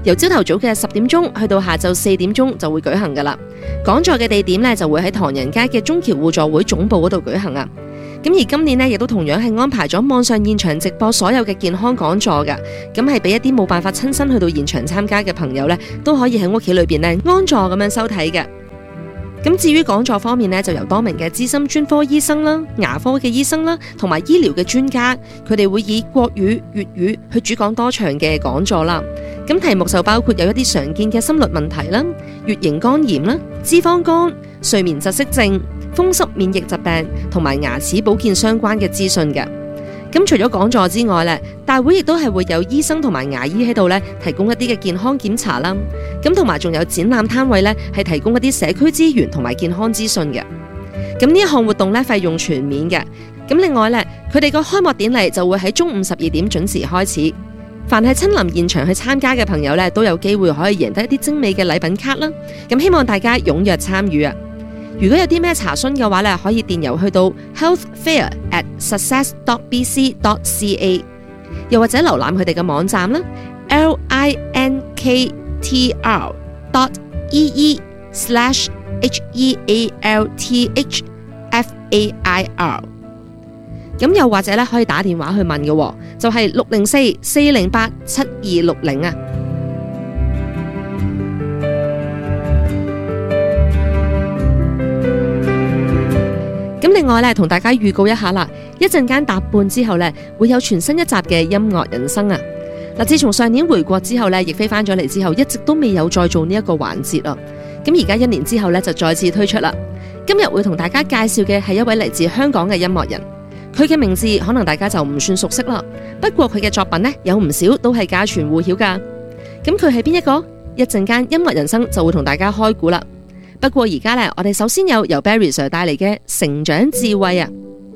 由朝頭早嘅10點鐘去到下晝4點鐘就會舉行噶啦。講座嘅地點呢，就會喺唐人街嘅中僑互助會總部嗰度舉行啊。咁而今年呢，亦都同樣係安排咗網上現場直播所有嘅健康講座噶，咁係俾一啲冇辦法親身去到現場參加嘅朋友呢，都可以喺屋企裏邊呢安坐咁樣收睇嘅。咁至於講座方面呢，就由多名嘅資深專科醫生啦、牙科嘅醫生啦，同埋醫療嘅專家，佢哋會以國語、粵語去主講多場嘅講座啦。咁題目就包括有一啲常見嘅心律問題啦、乙型肝炎啦、脂肪肝、睡眠窒息症、風濕免疫疾病同埋牙齒保健相關嘅資訊嘅。咁除咗講座之外咧，大會亦都係會有醫生同埋牙醫喺度咧，提供一啲嘅健康檢查啦。咁同埋仲有展覽攤位咧，係提供一啲社區資源同埋健康資訊嘅。咁呢一項活動咧，費用全免嘅。咁另外咧，佢哋個開幕典禮就會喺中午12點準時開始。凡係親臨現場去參加嘅朋友咧，都有機會可以贏得一啲精美嘅禮品卡啦。咁希望大家踴躍參與啊！如果有啲咩查詢嘅話咧，可以電郵去到 healthfair@success.bc.ca， 又或者瀏覽佢哋嘅網站啦 linktr.ee/healthfair。咁又或者咧可以打電話去問嘅，就係604-408-7260啊。咁另外咧，同大家預告一下啦，一陣間搭半之後咧，會有全新一集嘅音樂人生啊！嗱，自從上年回國之後咧，亦飛翻咗嚟之後，一直都未有再做呢一個環節啊！咁而家1年之後咧，就再次推出啦。今日會同大家介紹嘅係一位嚟自香港嘅音樂人，佢嘅名字可能大家就唔算熟悉啦，不過佢嘅作品呢，有唔少都係家傳戶曉噶。咁佢係邊一個？一陣間音樂人生就會同大家開估啦。不過而家咧，我哋首先有由 Barry Sir 帶嚟嘅成長智慧啊！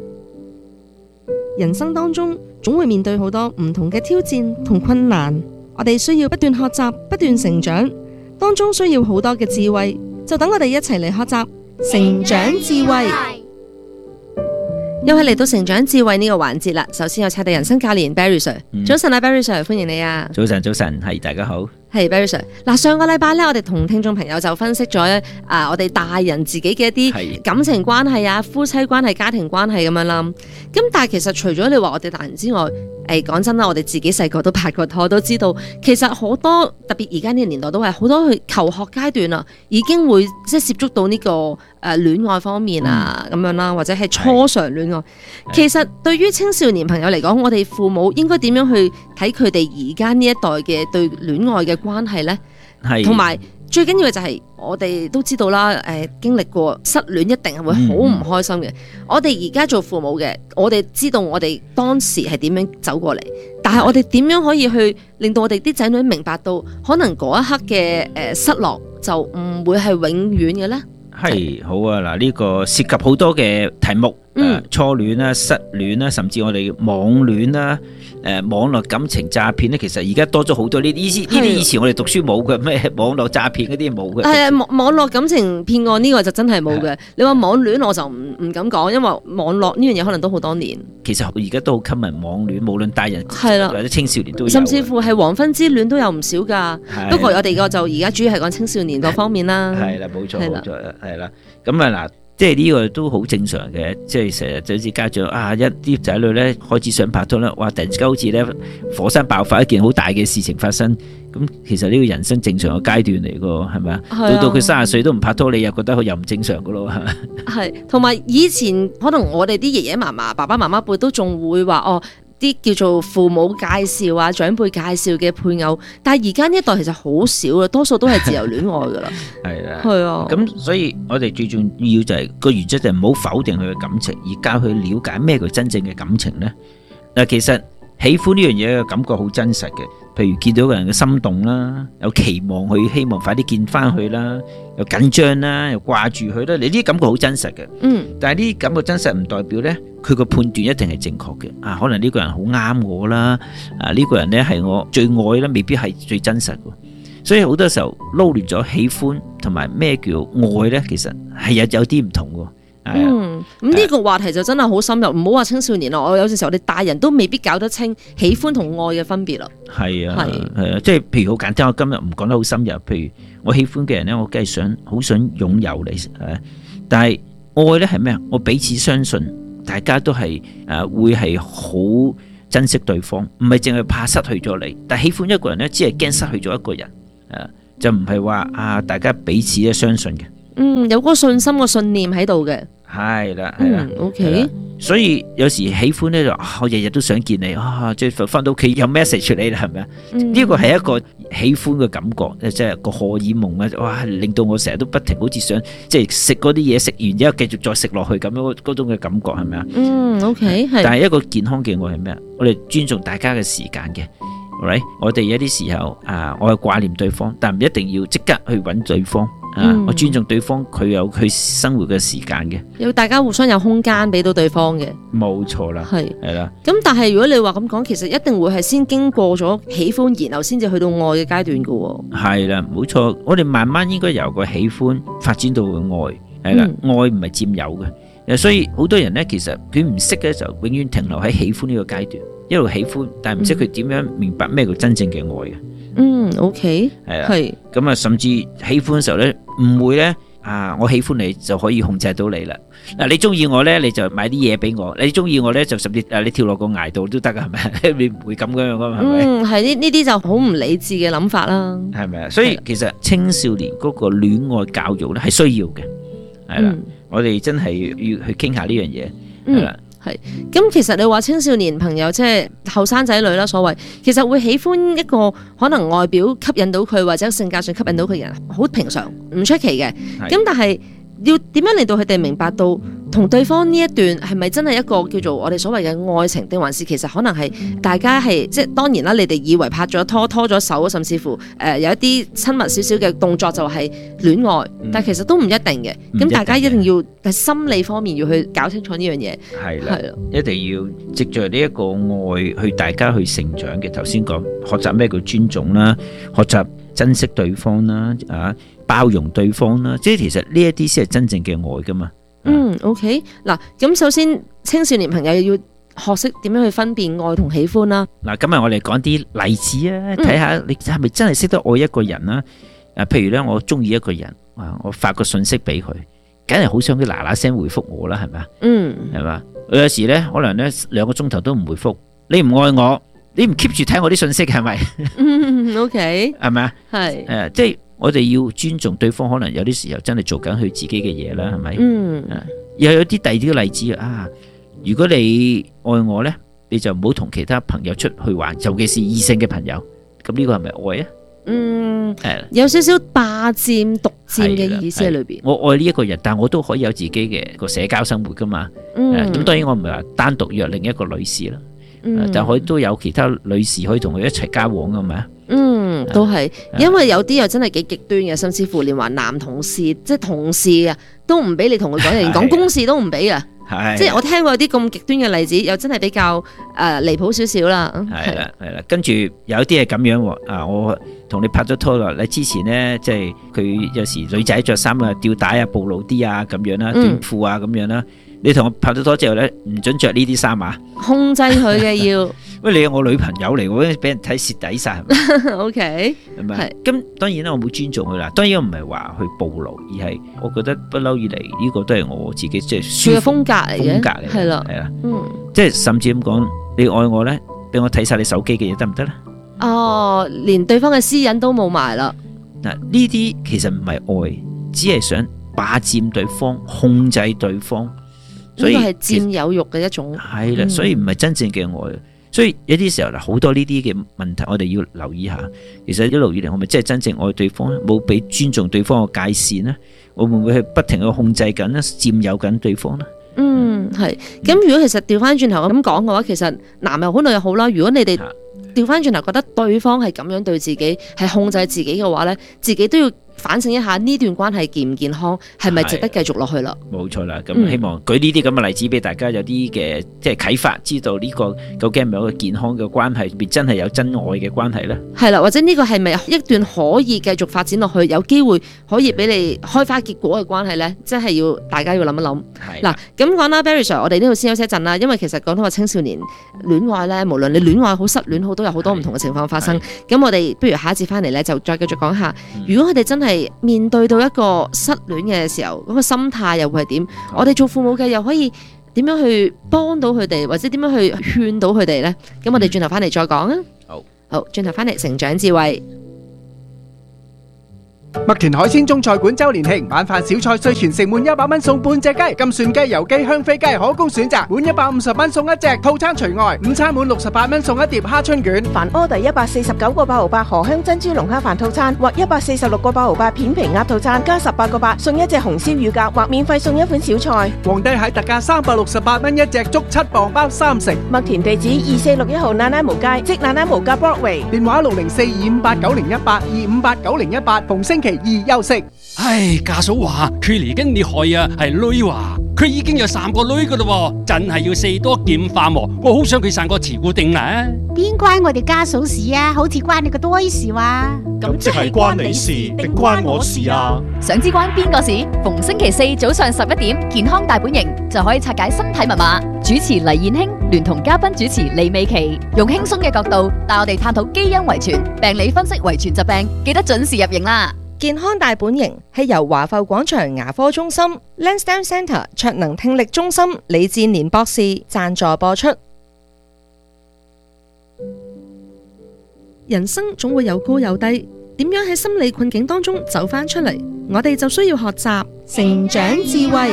人生當中總會面對好多唔同嘅挑戰同困難，我哋需要不斷學習、不斷成長，當中需要好多嘅智慧，就等我哋一齊嚟學習成長智慧。又係嚟到成長智慧呢個環節啦。首先有赤地人生教練 Barry Sir，早晨啊 Barry Sir，歡迎你啊！ 早晨，係大家好。 係 Barry Sir， 嗱，上個禮拜咧，我哋同聽眾朋友就分析咗我哋大人自己嘅一啲感情關係啊、夫妻關係、家庭關係咁樣啦。咁但係其實除咗你話我哋大人之外，講真啦，我哋自己細個都拍過拖，都知道其實好多特別而家呢個年代都係好多去求學階段啊，已經會即係涉足到呢個戀愛方面啊咁樣啦，或者係初嘗戀愛。其實對於青少年朋友嚟講，我哋父母應該點樣去睇佢哋而家呢一代嘅對戀愛嘅關係呢？同埋最緊要嘅就係我哋都知道啦，經歷過失戀一定係會好唔開心嘅。我哋而家做父母嘅，我哋知道我哋當時係點樣走過嚟，但係我哋點樣可以去令到我哋啲仔女明白到，可能嗰一刻嘅失落就唔會係永遠嘅呢？ 係好啊！嗱，呢個涉及好多嘅題目，初戀啦、失戀啦，甚至我哋網戀啦、網絡感情詐騙咧，其實而家多咗好多呢啲以前我哋讀書冇嘅，咩網絡詐騙嗰啲冇嘅。係啊， 網絡感情騙案呢個就真係冇嘅。你話網戀我就唔敢講，因為網絡呢樣嘢可能都好多年。 其實而家都好吸引網戀，無論大人或者青少年都有， 甚至乎係黃昏之戀都有唔少㗎。不過我哋個就而家主要係講青少年嗰方面啦。係啦，冇錯，係啦。咁啊嗱。即係呢個都好正常嘅，即係成日就好似家長一啲仔女咧開始想拍拖啦，哇！突然之間好似咧火山爆發一件好大嘅事情發生，咁其實呢個人生正常嘅階段嚟㗎，係咪啊？到佢30歲都唔拍拖，你又覺得佢又唔正常㗎咯，係咪？係，同埋以前可能我哋啲爺爺嫲嫲、爸爸媽媽輩都仲會話啲叫做父母介紹啊、長輩介紹嘅配偶，但係而家呢一代其實好少啦，多數都係自由戀愛噶啦。係啦，係啊。咁所以我哋最重要就係個原則就係唔好否定佢嘅感情，而教佢了解咩叫真正嘅感情咧。嗱，其實喜歡呢樣嘢嘅感覺好真實嘅，譬如見到一個人嘅心動啦，有期望佢，希望快啲見翻佢啦，又緊張啦，又掛住佢啦，你呢啲感覺好真實嘅。但係呢啲感覺真實唔代表咧，佢個判斷一定係正確嘅。可能呢個人好啱我啦，呢個人咧係我最愛啦，未必係最真實嘅。所以好多時候撈亂咗喜歡同埋咩叫愛咧，其實係有啲唔同嘅。 咁呢個話題就真係好深入，唔好話青少年啦，我有陣時候我哋大人都未必搞得清喜歡同愛嘅分別啦。 係啊，即係譬如好簡單，我今日唔講得好深入。譬如我喜歡嘅人咧，我梗係好想擁有你，但係愛咧係咩啊？我彼此相信，大家都係會係好珍惜對方，唔係淨係怕失去咗你。但係喜歡一個人咧，只係驚失去咗一個人，就唔係話大家彼此咧相信嘅。 有嗰個信心個信念喺度嘅。 係啦 ，OK。 所以有時喜歡咧就我日日都想見你即係翻到屋企有 message 你啦，係咪啊？呢個係一個喜歡嘅感覺，即係個荷爾蒙啊！哇，令到我成日都不停好似想即係食嗰啲嘢，食完之後繼續再食落去咁樣嗰種嘅感覺係咪啊 ？OK 係。 但係一個健康嘅愛係咩啊？我哋尊重大家嘅時間嘅。Right? 我哋有啲時候我係掛念對方，但唔一定要即刻去揾對方。我尊重對方，佢有佢生活嘅時間嘅， 要大家互相有空間俾到對方嘅。 冇錯啦，係啦。 咁但係如果你話咁講，其實一定會係先經過咗喜歡，然後先至去到愛嘅階段㗎喎。係啦，冇錯。我哋慢慢應該由個喜歡發展到個愛，係啦。愛唔係佔有嘅，所以好多人呢，其實佢唔識嘅就永遠停留喺喜歡呢個階段，一路喜歡，但係唔識佢點樣明白咩叫真正嘅愛嘅。 OK， 係啊，係咁啊，甚至喜歡嘅時候咧，唔會咧我喜歡你就可以控制到你啦。嗱，你中意我咧，你就買啲嘢俾我；你中意我咧，就甚至你跳落個崖度都得噶，係咪？你唔會咁樣噶嘛，係咪？ 係呢啲就好唔理智嘅諗法啦。 係咪啊？所以其實青少年嗰個戀愛教育咧係需要嘅，係啦，我哋真係要去傾下呢樣嘢，係啦。 咁其實你話青少年朋友即係後生仔女啦，所謂其實會喜歡一個可能外表吸引到佢或者性格上吸引到佢嘅人，好平常唔出奇嘅。咁但係要點樣令到佢哋明白到同對方呢一段係咪真係一個叫做我哋所謂嘅愛情，定還是其實可能係大家係即係當然啦，你哋以為拍咗拖拖咗手，甚至乎有一啲親密少少嘅動作就係戀愛，但其實都唔一定嘅。咁大家一定要喺心理方面要去搞清楚呢樣嘢。 係啦，一定要藉着呢一個愛去大家去成長嘅。頭先講學習咩叫尊重啦，學習珍惜對方啦，包容對方啦，即係其實呢一啲先係真正嘅愛噶嘛。 OK 嗱，咁首先青少年朋友要學識點樣去分辨愛同喜歡啦。 嗱，今日我哋講啲例子啊，睇下你係咪真係識得愛一個人啦。譬如咧，我中意一個人，我發個信息俾佢，梗係好想佢嗱嗱聲回覆我啦，係咪啊？係嘛？有時咧，可能咧2個鐘頭都唔回覆，你唔愛我，你唔 keep 住睇我啲信息係咪 ？OK 係咪啊？ 係即係。我哋要尊重對方，可能有啲時候真係做緊佢自己嘅嘢啦，係咪？又有啲第二啲例子啊！如果你愛我呢，你就唔好同其他朋友出去玩，尤其是異性嘅朋友。咁呢個係咪愛啊？ 有少少霸佔、獨佔嘅意思喺裏邊。 我愛呢一個人，但我都可以有自己嘅個社交生活噶嘛。咁當然我唔係話單獨約另一個女士啦，但可以都有其他女士可以同佢一齊交往噶嘛。 都係，因為有啲又真係幾極端嘅，甚至乎連話男同事即係同事啊，都唔俾你同佢講，連講公事都唔俾啊。即係我聽過有啲咁極端嘅例子，又真係比較離譜少少啦。 係啦，跟住有啲係咁樣喎。我同你拍咗拖啦，你之前呢，即係佢有時女仔着衫啊，吊帶啊，暴露啲啊，咁樣啦，短褲啊，咁樣啦。你同我拍咗拖之後咧，唔准着呢啲衫啊！ 控制佢嘅要。 喂，你係我女朋友嚟喎，俾人睇蝕底晒係咪 ？OK， 係咪？咁當然啦，我冇尊重佢啦。當然我唔係話去暴露，而係我覺得不嬲以嚟呢個都係我自己即係舒服嘅風格嚟嘅。風格嚟， 係啦，即係甚至咁講，你愛我咧，俾我睇晒你手機嘅嘢得唔得咧？ 哦，連對方嘅私隱都冇埋啦。 嗱，呢啲其實唔係愛，只係想霸佔對方、控制對方。所以係佔有欲嘅一種， 係啦，所以唔係真正嘅愛。所以有啲時候好多呢啲嘅問題，我哋要留意下。其實一路以嚟，我咪真係真正愛對方咧？冇俾尊重對方嘅界線咧？我會唔會係不停去控制緊咧、佔有緊對方咧？ 係。咁如果其實調翻轉頭咁講嘅話，其實男又好女又好啦。如果你哋調翻轉頭覺得對方係咁樣對自己，係控制自己嘅話咧，自己都要反省一下呢段關係健唔健康，係咪值得繼續落去啦？ 冇錯啦，咁希望舉呢啲咁嘅例子俾大家有啲嘅即係啟發，知道呢個究竟係咪一個健康嘅關係，變真係有真愛嘅關係呢？ 係啦，或者呢個係咪一段可以繼續發展落去，有機會可以俾你開花結果嘅關係呢？真係要大家要諗一諗。嗱，咁講啦 ，Barry Sir， 我哋呢度先休息一陣啦，因為其實講到話青少年戀愛呢，無論你戀愛好、失戀好，都有好多唔同嘅情況發生。咁我哋不如下一節翻嚟呢，就再繼續講下，如果佢哋真係面對到一個失戀嘅時候，嗰個心態又會係點？我哋做父母嘅又可以點樣去幫到佢哋，或者點樣去勸到佢哋呢？咁我哋轉頭翻嚟再講啊！好，轉頭翻嚟成長智慧。 麥田海鮮中菜館周年慶，晚飯小菜稅全城滿100蚊送半隻雞，金蒜雞、油雞、香飛雞可供選擇，滿150蚊送一隻，套餐除外。午餐滿68蚊送一碟蝦春卷。 凡order 149個8毫8荷香珍珠龍蝦飯套餐，或146個8毫8片皮鴨套餐，加18個8送一隻紅燒乳鴿，或免費送一款小菜。 皇帝蟹特價368蚊一隻，足7磅包3成。 麥田地址2461號那拉無街，即那拉無街 Broadway。 電話604-258-9018，258-9018，逢星期2休息。 唉，家嫂話佢嚟緊你害啊，係女話佢已經有3個女噶啦，真係要四多劍化喎。我好想佢生個慈固定啦。 邊關我哋家嫂事啊？好似關你個堆事話。 咁即係關你事定關我事啊？ 想知關邊個事？逢星期4早上11點，健康大本營就可以拆解身體密碼。主持黎燕卿聯同嘉賓主持李美琪，用輕鬆嘅角度帶我哋探討基因遺傳、病理分析遺傳疾病，記得準時入營啦！ 健康大本營係由華埠廣場牙科中心、Lansdowne Centre 卓能聽力中心李志年博士贊助播出。人生總會有高有低，點樣喺心理困境當中走翻出嚟？我哋就需要學習成長智慧。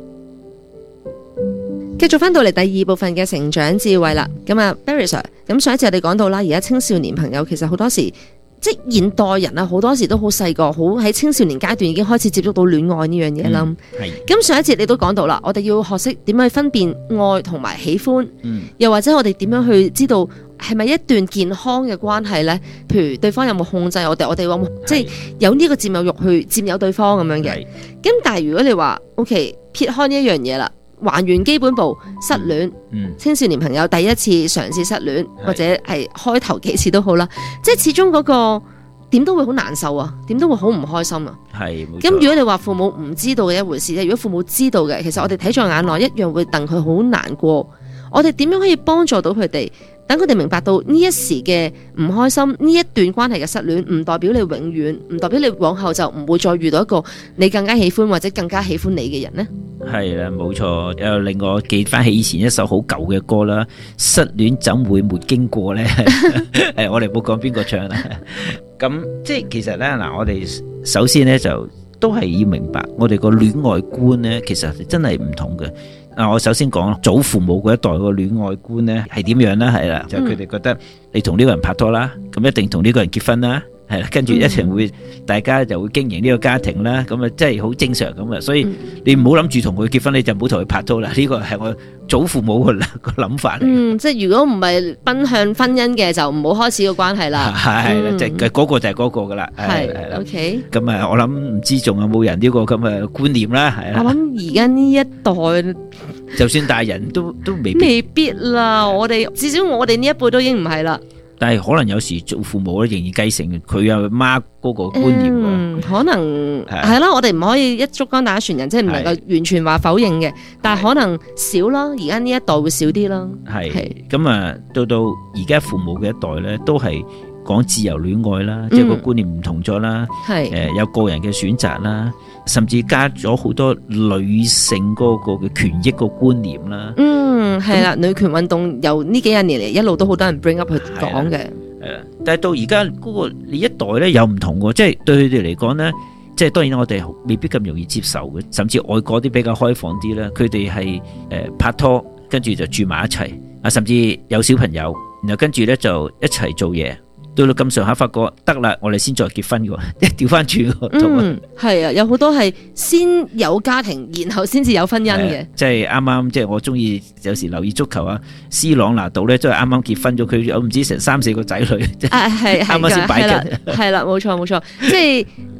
繼續翻到嚟第2部分嘅成長智慧啦。咁啊 Barry Sir， 咁上一次我哋講到啦，而家青少年朋友其實好多時，即係現代人啊，好多時都好細個，好喺青少年階段已經開始接觸到戀愛呢樣嘢啦。咁上一節你都講到啦，我哋要學識點樣去分辨愛同埋喜歡，又或者我哋點樣去知道係咪一段健康嘅關係呢？譬如對方有冇控制我哋，我哋有冇即係有呢個佔有欲去佔有對方咁樣嘅。咁但係如果你話 OK 撇開呢一樣嘢啦，還原基本步，失戀，青少年朋友第一次嘗試失戀，或者係開頭幾次都好啦，即係始終嗰個點都會好難受啊，點都會好唔開心啊。係，咁如果你話父母唔知道嘅一回事咧，如果父母知道嘅，其實我哋睇在眼內，一樣會戥佢好難過。我哋點樣可以幫助到佢哋？等佢哋明白到呢一時嘅唔開心，呢一段關係嘅失戀，唔代表你永遠，唔代表你往後就唔會再遇到一個你更加喜歡或者更加喜歡你嘅人呢？係啦，冇錯。又令我記翻起以前一首好舊嘅歌啦，失戀怎會沒經過呢？誒，我哋冇講邊個唱啦。咁即係其實呢，嗱，我哋首先呢，就都係要明白，我哋個戀愛觀呢，其實真係唔同嘅。我首先講祖父母嗰一代個戀愛觀呢係點樣呢？係啦，就佢哋覺得你同呢個人拍拖啦，咁一定同呢個人結婚啦，係啦，跟住一齊會大家就會經營呢個家庭啦，咁啊真係好正常咁啊，所以你唔好諗住同佢結婚，你就唔好同佢拍拖啦。呢個係我祖父母個諗法嚟。即係如果唔係奔向婚姻嘅，就唔好開始個關係啦。係啦，即係嗰個就係嗰個噶啦。係啦 ，OK。咁啊，我諗唔知仲有冇人呢個咁嘅觀念啦。係啦。我諗而家呢一代，就算大人都未必啦。我哋至少我哋呢一輩都已經唔係啦。但係可能有時做父母咧，仍然繼承佢阿媽嗰個觀念。可能係啦，我哋唔可以一竹竿打船人，即係唔能夠完全話否認嘅。但係可能少啦，而家呢一代會少啲啦。係咁啊，到而家父母嘅一代咧，都係講自由戀愛啦，即係個觀念唔同咗啦。係有個人嘅選擇啦，甚至加咗好多女性嗰個嘅權益個觀念啦。係啦，女權運動由呢幾廿年嚟一路都好多人 bring up 去講嘅。但係到而家嗰個呢一代咧又唔同喎，即係對佢哋嚟講咧，即係當然我哋未必咁容易接受嘅，甚至外國啲比較開放啲咧，佢哋係拍拖跟住就住埋一齊啊，甚至有小朋友，然後跟住咧就一齊做嘢。到咁上下發覺得啦，我哋先再結婚嘅，一調翻轉嘅。係啊，有好多係先有家庭，然後先至有婚姻嘅。即係啱啱，即係我中意有時留意足球啊。斯朗拿度咧，即係啱啱結婚咗，佢有唔知成3-4個仔女，係啱啱先擺緊。係啦，冇錯冇錯，即係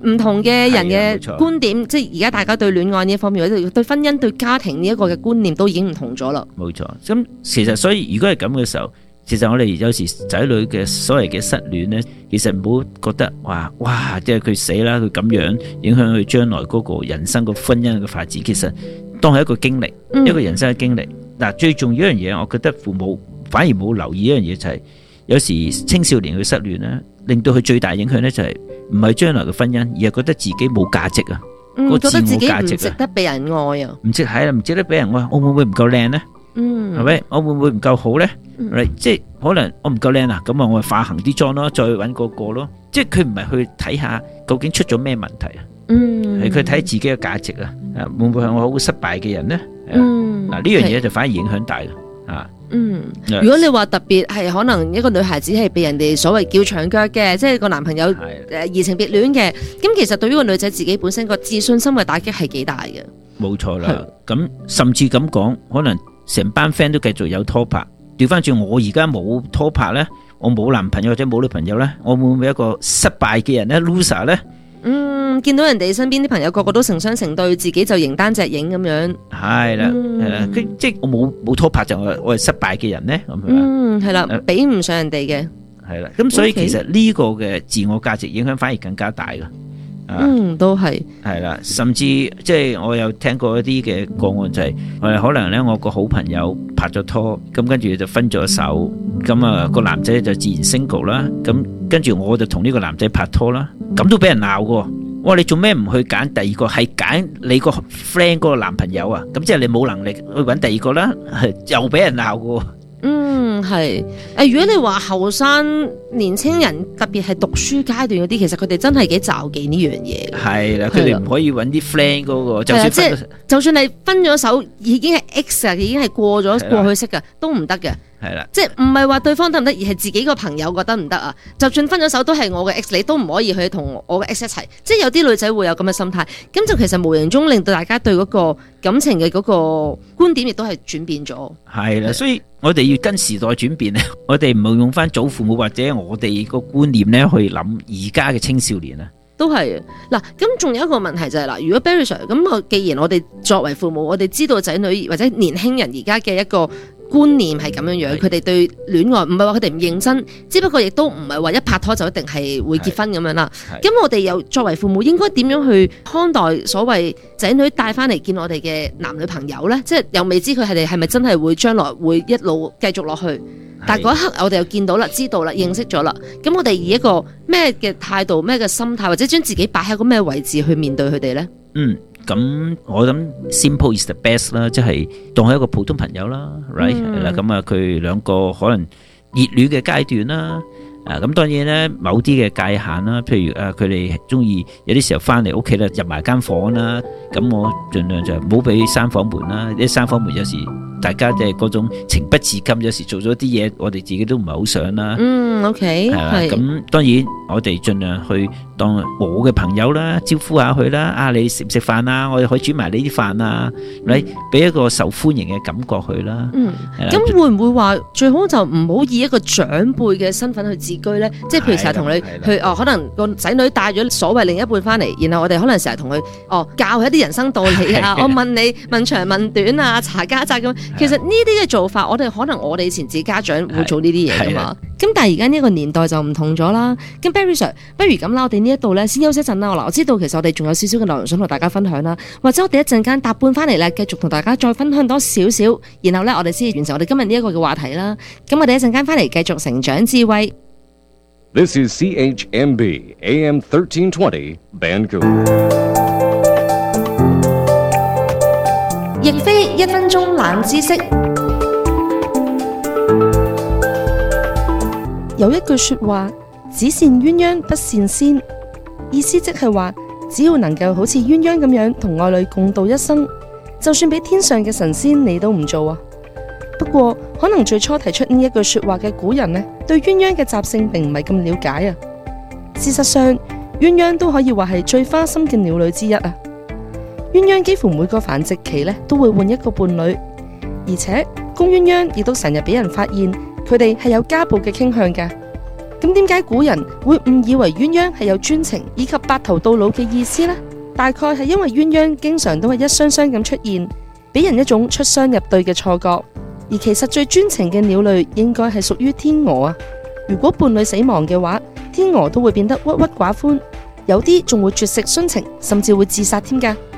唔同嘅人嘅係啊冇錯觀點，即係而家大家對戀愛呢一方面，或者對婚姻、對家庭呢一個嘅觀念都已經唔同咗啦。 冇錯，咁其實所以如果係咁嘅時候，其實我哋有時仔女嘅所謂嘅失戀呢，其實唔好覺得哇，即係佢死啦，佢咁樣影響佢將來嗰個人生個婚姻嘅發展，其實當係一個經歷，一個人生嘅經歷。嗱，最重要一樣嘢，我覺得父母反而冇留意一樣嘢，就係有時青少年嘅失戀呢，令到佢最大影響呢，就係唔係將來嘅婚姻，而係覺得自己冇價值啊，個自我覺得自己唔價值值得被人愛啊， 唔值得俾人愛，我會唔會唔夠靚呢？係咪？我會唔會唔夠好呢？即係可能我唔夠靚啊，咁啊我化行啲妝咯，再揾個咯。即係佢唔係去睇下究竟出咗咩問題啊？係佢睇自己嘅價值啊？會唔會係我好失敗嘅人呢？嗱呢樣嘢就反而影響大啦。 如果你話特別係可能一個女孩子係被人哋所謂叫長腳嘅，即係個男朋友移情別戀嘅，咁其實對於個女仔自己本身個自信心嘅打擊係幾大嘅。 冇錯啦，咁甚至咁講，可能成班 friend 都繼續有拖拍，調翻轉我而家冇拖拍呢，我冇男朋友或者冇女朋友呢，我會唔會一個失敗嘅人呢 loser 呢？ 見到人哋身邊啲朋友個個都成雙成對，自己就形單隻影咁樣。 係啦，即係我冇拖拍就我係失敗嘅人呢？咁樣。 係啦，比唔上人哋嘅。 係啦，咁所以其實呢個嘅自我價值影響反而更加大噶。 都係啦，甚至即係我有聽過一啲嘅個案，就係可能咧我個好朋友拍咗拖，咁跟住就分咗手，咁啊個男仔就自然 single 啦，咁跟住我就同呢個男仔拍拖啦，咁都俾人鬧嘅。我話你做咩唔去揀第二個，係揀你個 friend 嗰個男朋友啊？咁即係你冇能力去揾第二個啦，又俾人鬧嘅。 係如果你話後生年青人，特別係讀書階段嗰啲，其實佢哋真係幾罩忌呢樣嘢。 係啦，佢哋唔可以揾啲 friend 嗰個， 就算你分咗手，已經係 X 啊，已經係過去式噶，都唔得嘅。 係啦， 即係唔係話對方得唔得，而係自己個朋友覺得唔得啊。就算分咗手都係我嘅 X， 你都唔可以去同我嘅 X 一齊。即係有啲女仔會有咁嘅心態，咁就其實無形中令到大家對嗰個感情嘅嗰個觀點亦都係轉變咗。係啦，所以我哋要跟時代轉變咧，我哋唔好用翻祖父母或者我哋個觀念咧去諗而家嘅青少年啊。 都係嗱，咁仲有一個問題就係嗱，如果 Barry Sir 咁，既然我哋作為父母，我哋知道仔女或者年輕人而家嘅一個觀念係咁樣樣，佢哋對戀愛唔係話佢哋唔認真，只不過亦都唔係話一拍拖就一定係會結婚咁樣啦。咁我哋又作為父母應該點樣去看待所謂仔女帶翻嚟見我哋嘅男女朋友呢？即係又未知佢哋係咪真係會將來會一路繼續落去？但係嗰一刻我哋又見到啦、知道啦、認識咗啦，咁我哋以一個咩嘅態度、咩嘅心態，或者將自己擺喺個咩位置去面對佢哋呢？ 咁我諗 simple is the best 啦，即係當係一個普通朋友啦 ，right 啦，咁啊佢兩個可能熱戀嘅階段啦，咁當然咧某啲嘅界限啦，譬如佢哋中意有啲時候翻嚟屋企咧入埋間房啦，咁我盡量就唔好俾閂房門啦，啲閂房門有時大家即係嗰種情不自禁，有時做咗啲嘢，我哋自己都唔係好想啦。 OK， 係咁當然我哋盡量去當我嘅朋友啦，招呼下佢啦。你食唔食飯啊？我哋可以煮埋呢啲飯啊，你俾一個受歡迎嘅感覺佢啦。 咁會唔會話最好就唔好以一個長輩嘅身份去自居呢？即係譬如成日同你去可能個仔女帶咗所謂另一半翻嚟，然後我哋可能成日同佢教佢一啲人生道理啊，我問你問長問短啊，查家宅咁。其實呢啲嘅做法，我哋以前自己家長會做呢啲嘢噶嘛。咁但係而家呢個年代就唔同咗啦。咁 Barry Sir， 不如咁啦，我哋呢一度咧先休息一陣啦。我知道其實我哋仲有少少嘅內容想同大家分享啦，或者我哋一陣間搭半翻嚟咧，繼續同大家再分享多少少，然後咧我哋先完成我哋今日呢一個嘅話題啦。咁我哋一陣間翻嚟繼續成長智慧。 This is CHMB AM 1320 Vancouver。 亦非1分鐘冷知識。有一句說話，只羨鴛鴦不羨仙，意思即係話，只要能夠好似鴛鴦咁樣同愛侶共度一生，就算俾天上嘅神仙你都唔做啊。不過可能最初提出呢一句說話嘅古人呢，對鴛鴦嘅習性並唔係咁了解啊。事實上，鴛鴦都可以話係最花心嘅鳥類之一啊。鴛鴦幾乎每個繁殖期呢都會換一個伴侶，而且公鴛鴦亦都成日俾人發現佢哋係有家暴嘅傾向㗎。 咁點解古人會誤以為鴛鴦係有專情以及白頭到老嘅意思呢？大概係因為鴛鴦經常都係一雙雙咁出現，俾人一種出雙入對嘅錯覺。而其實最專情嘅鳥類應該係屬於天鵝啊！如果伴侶死亡嘅話，天鵝都會變得鬱鬱寡歡，有啲仲會絕食殉情，甚至會自殺添㗎。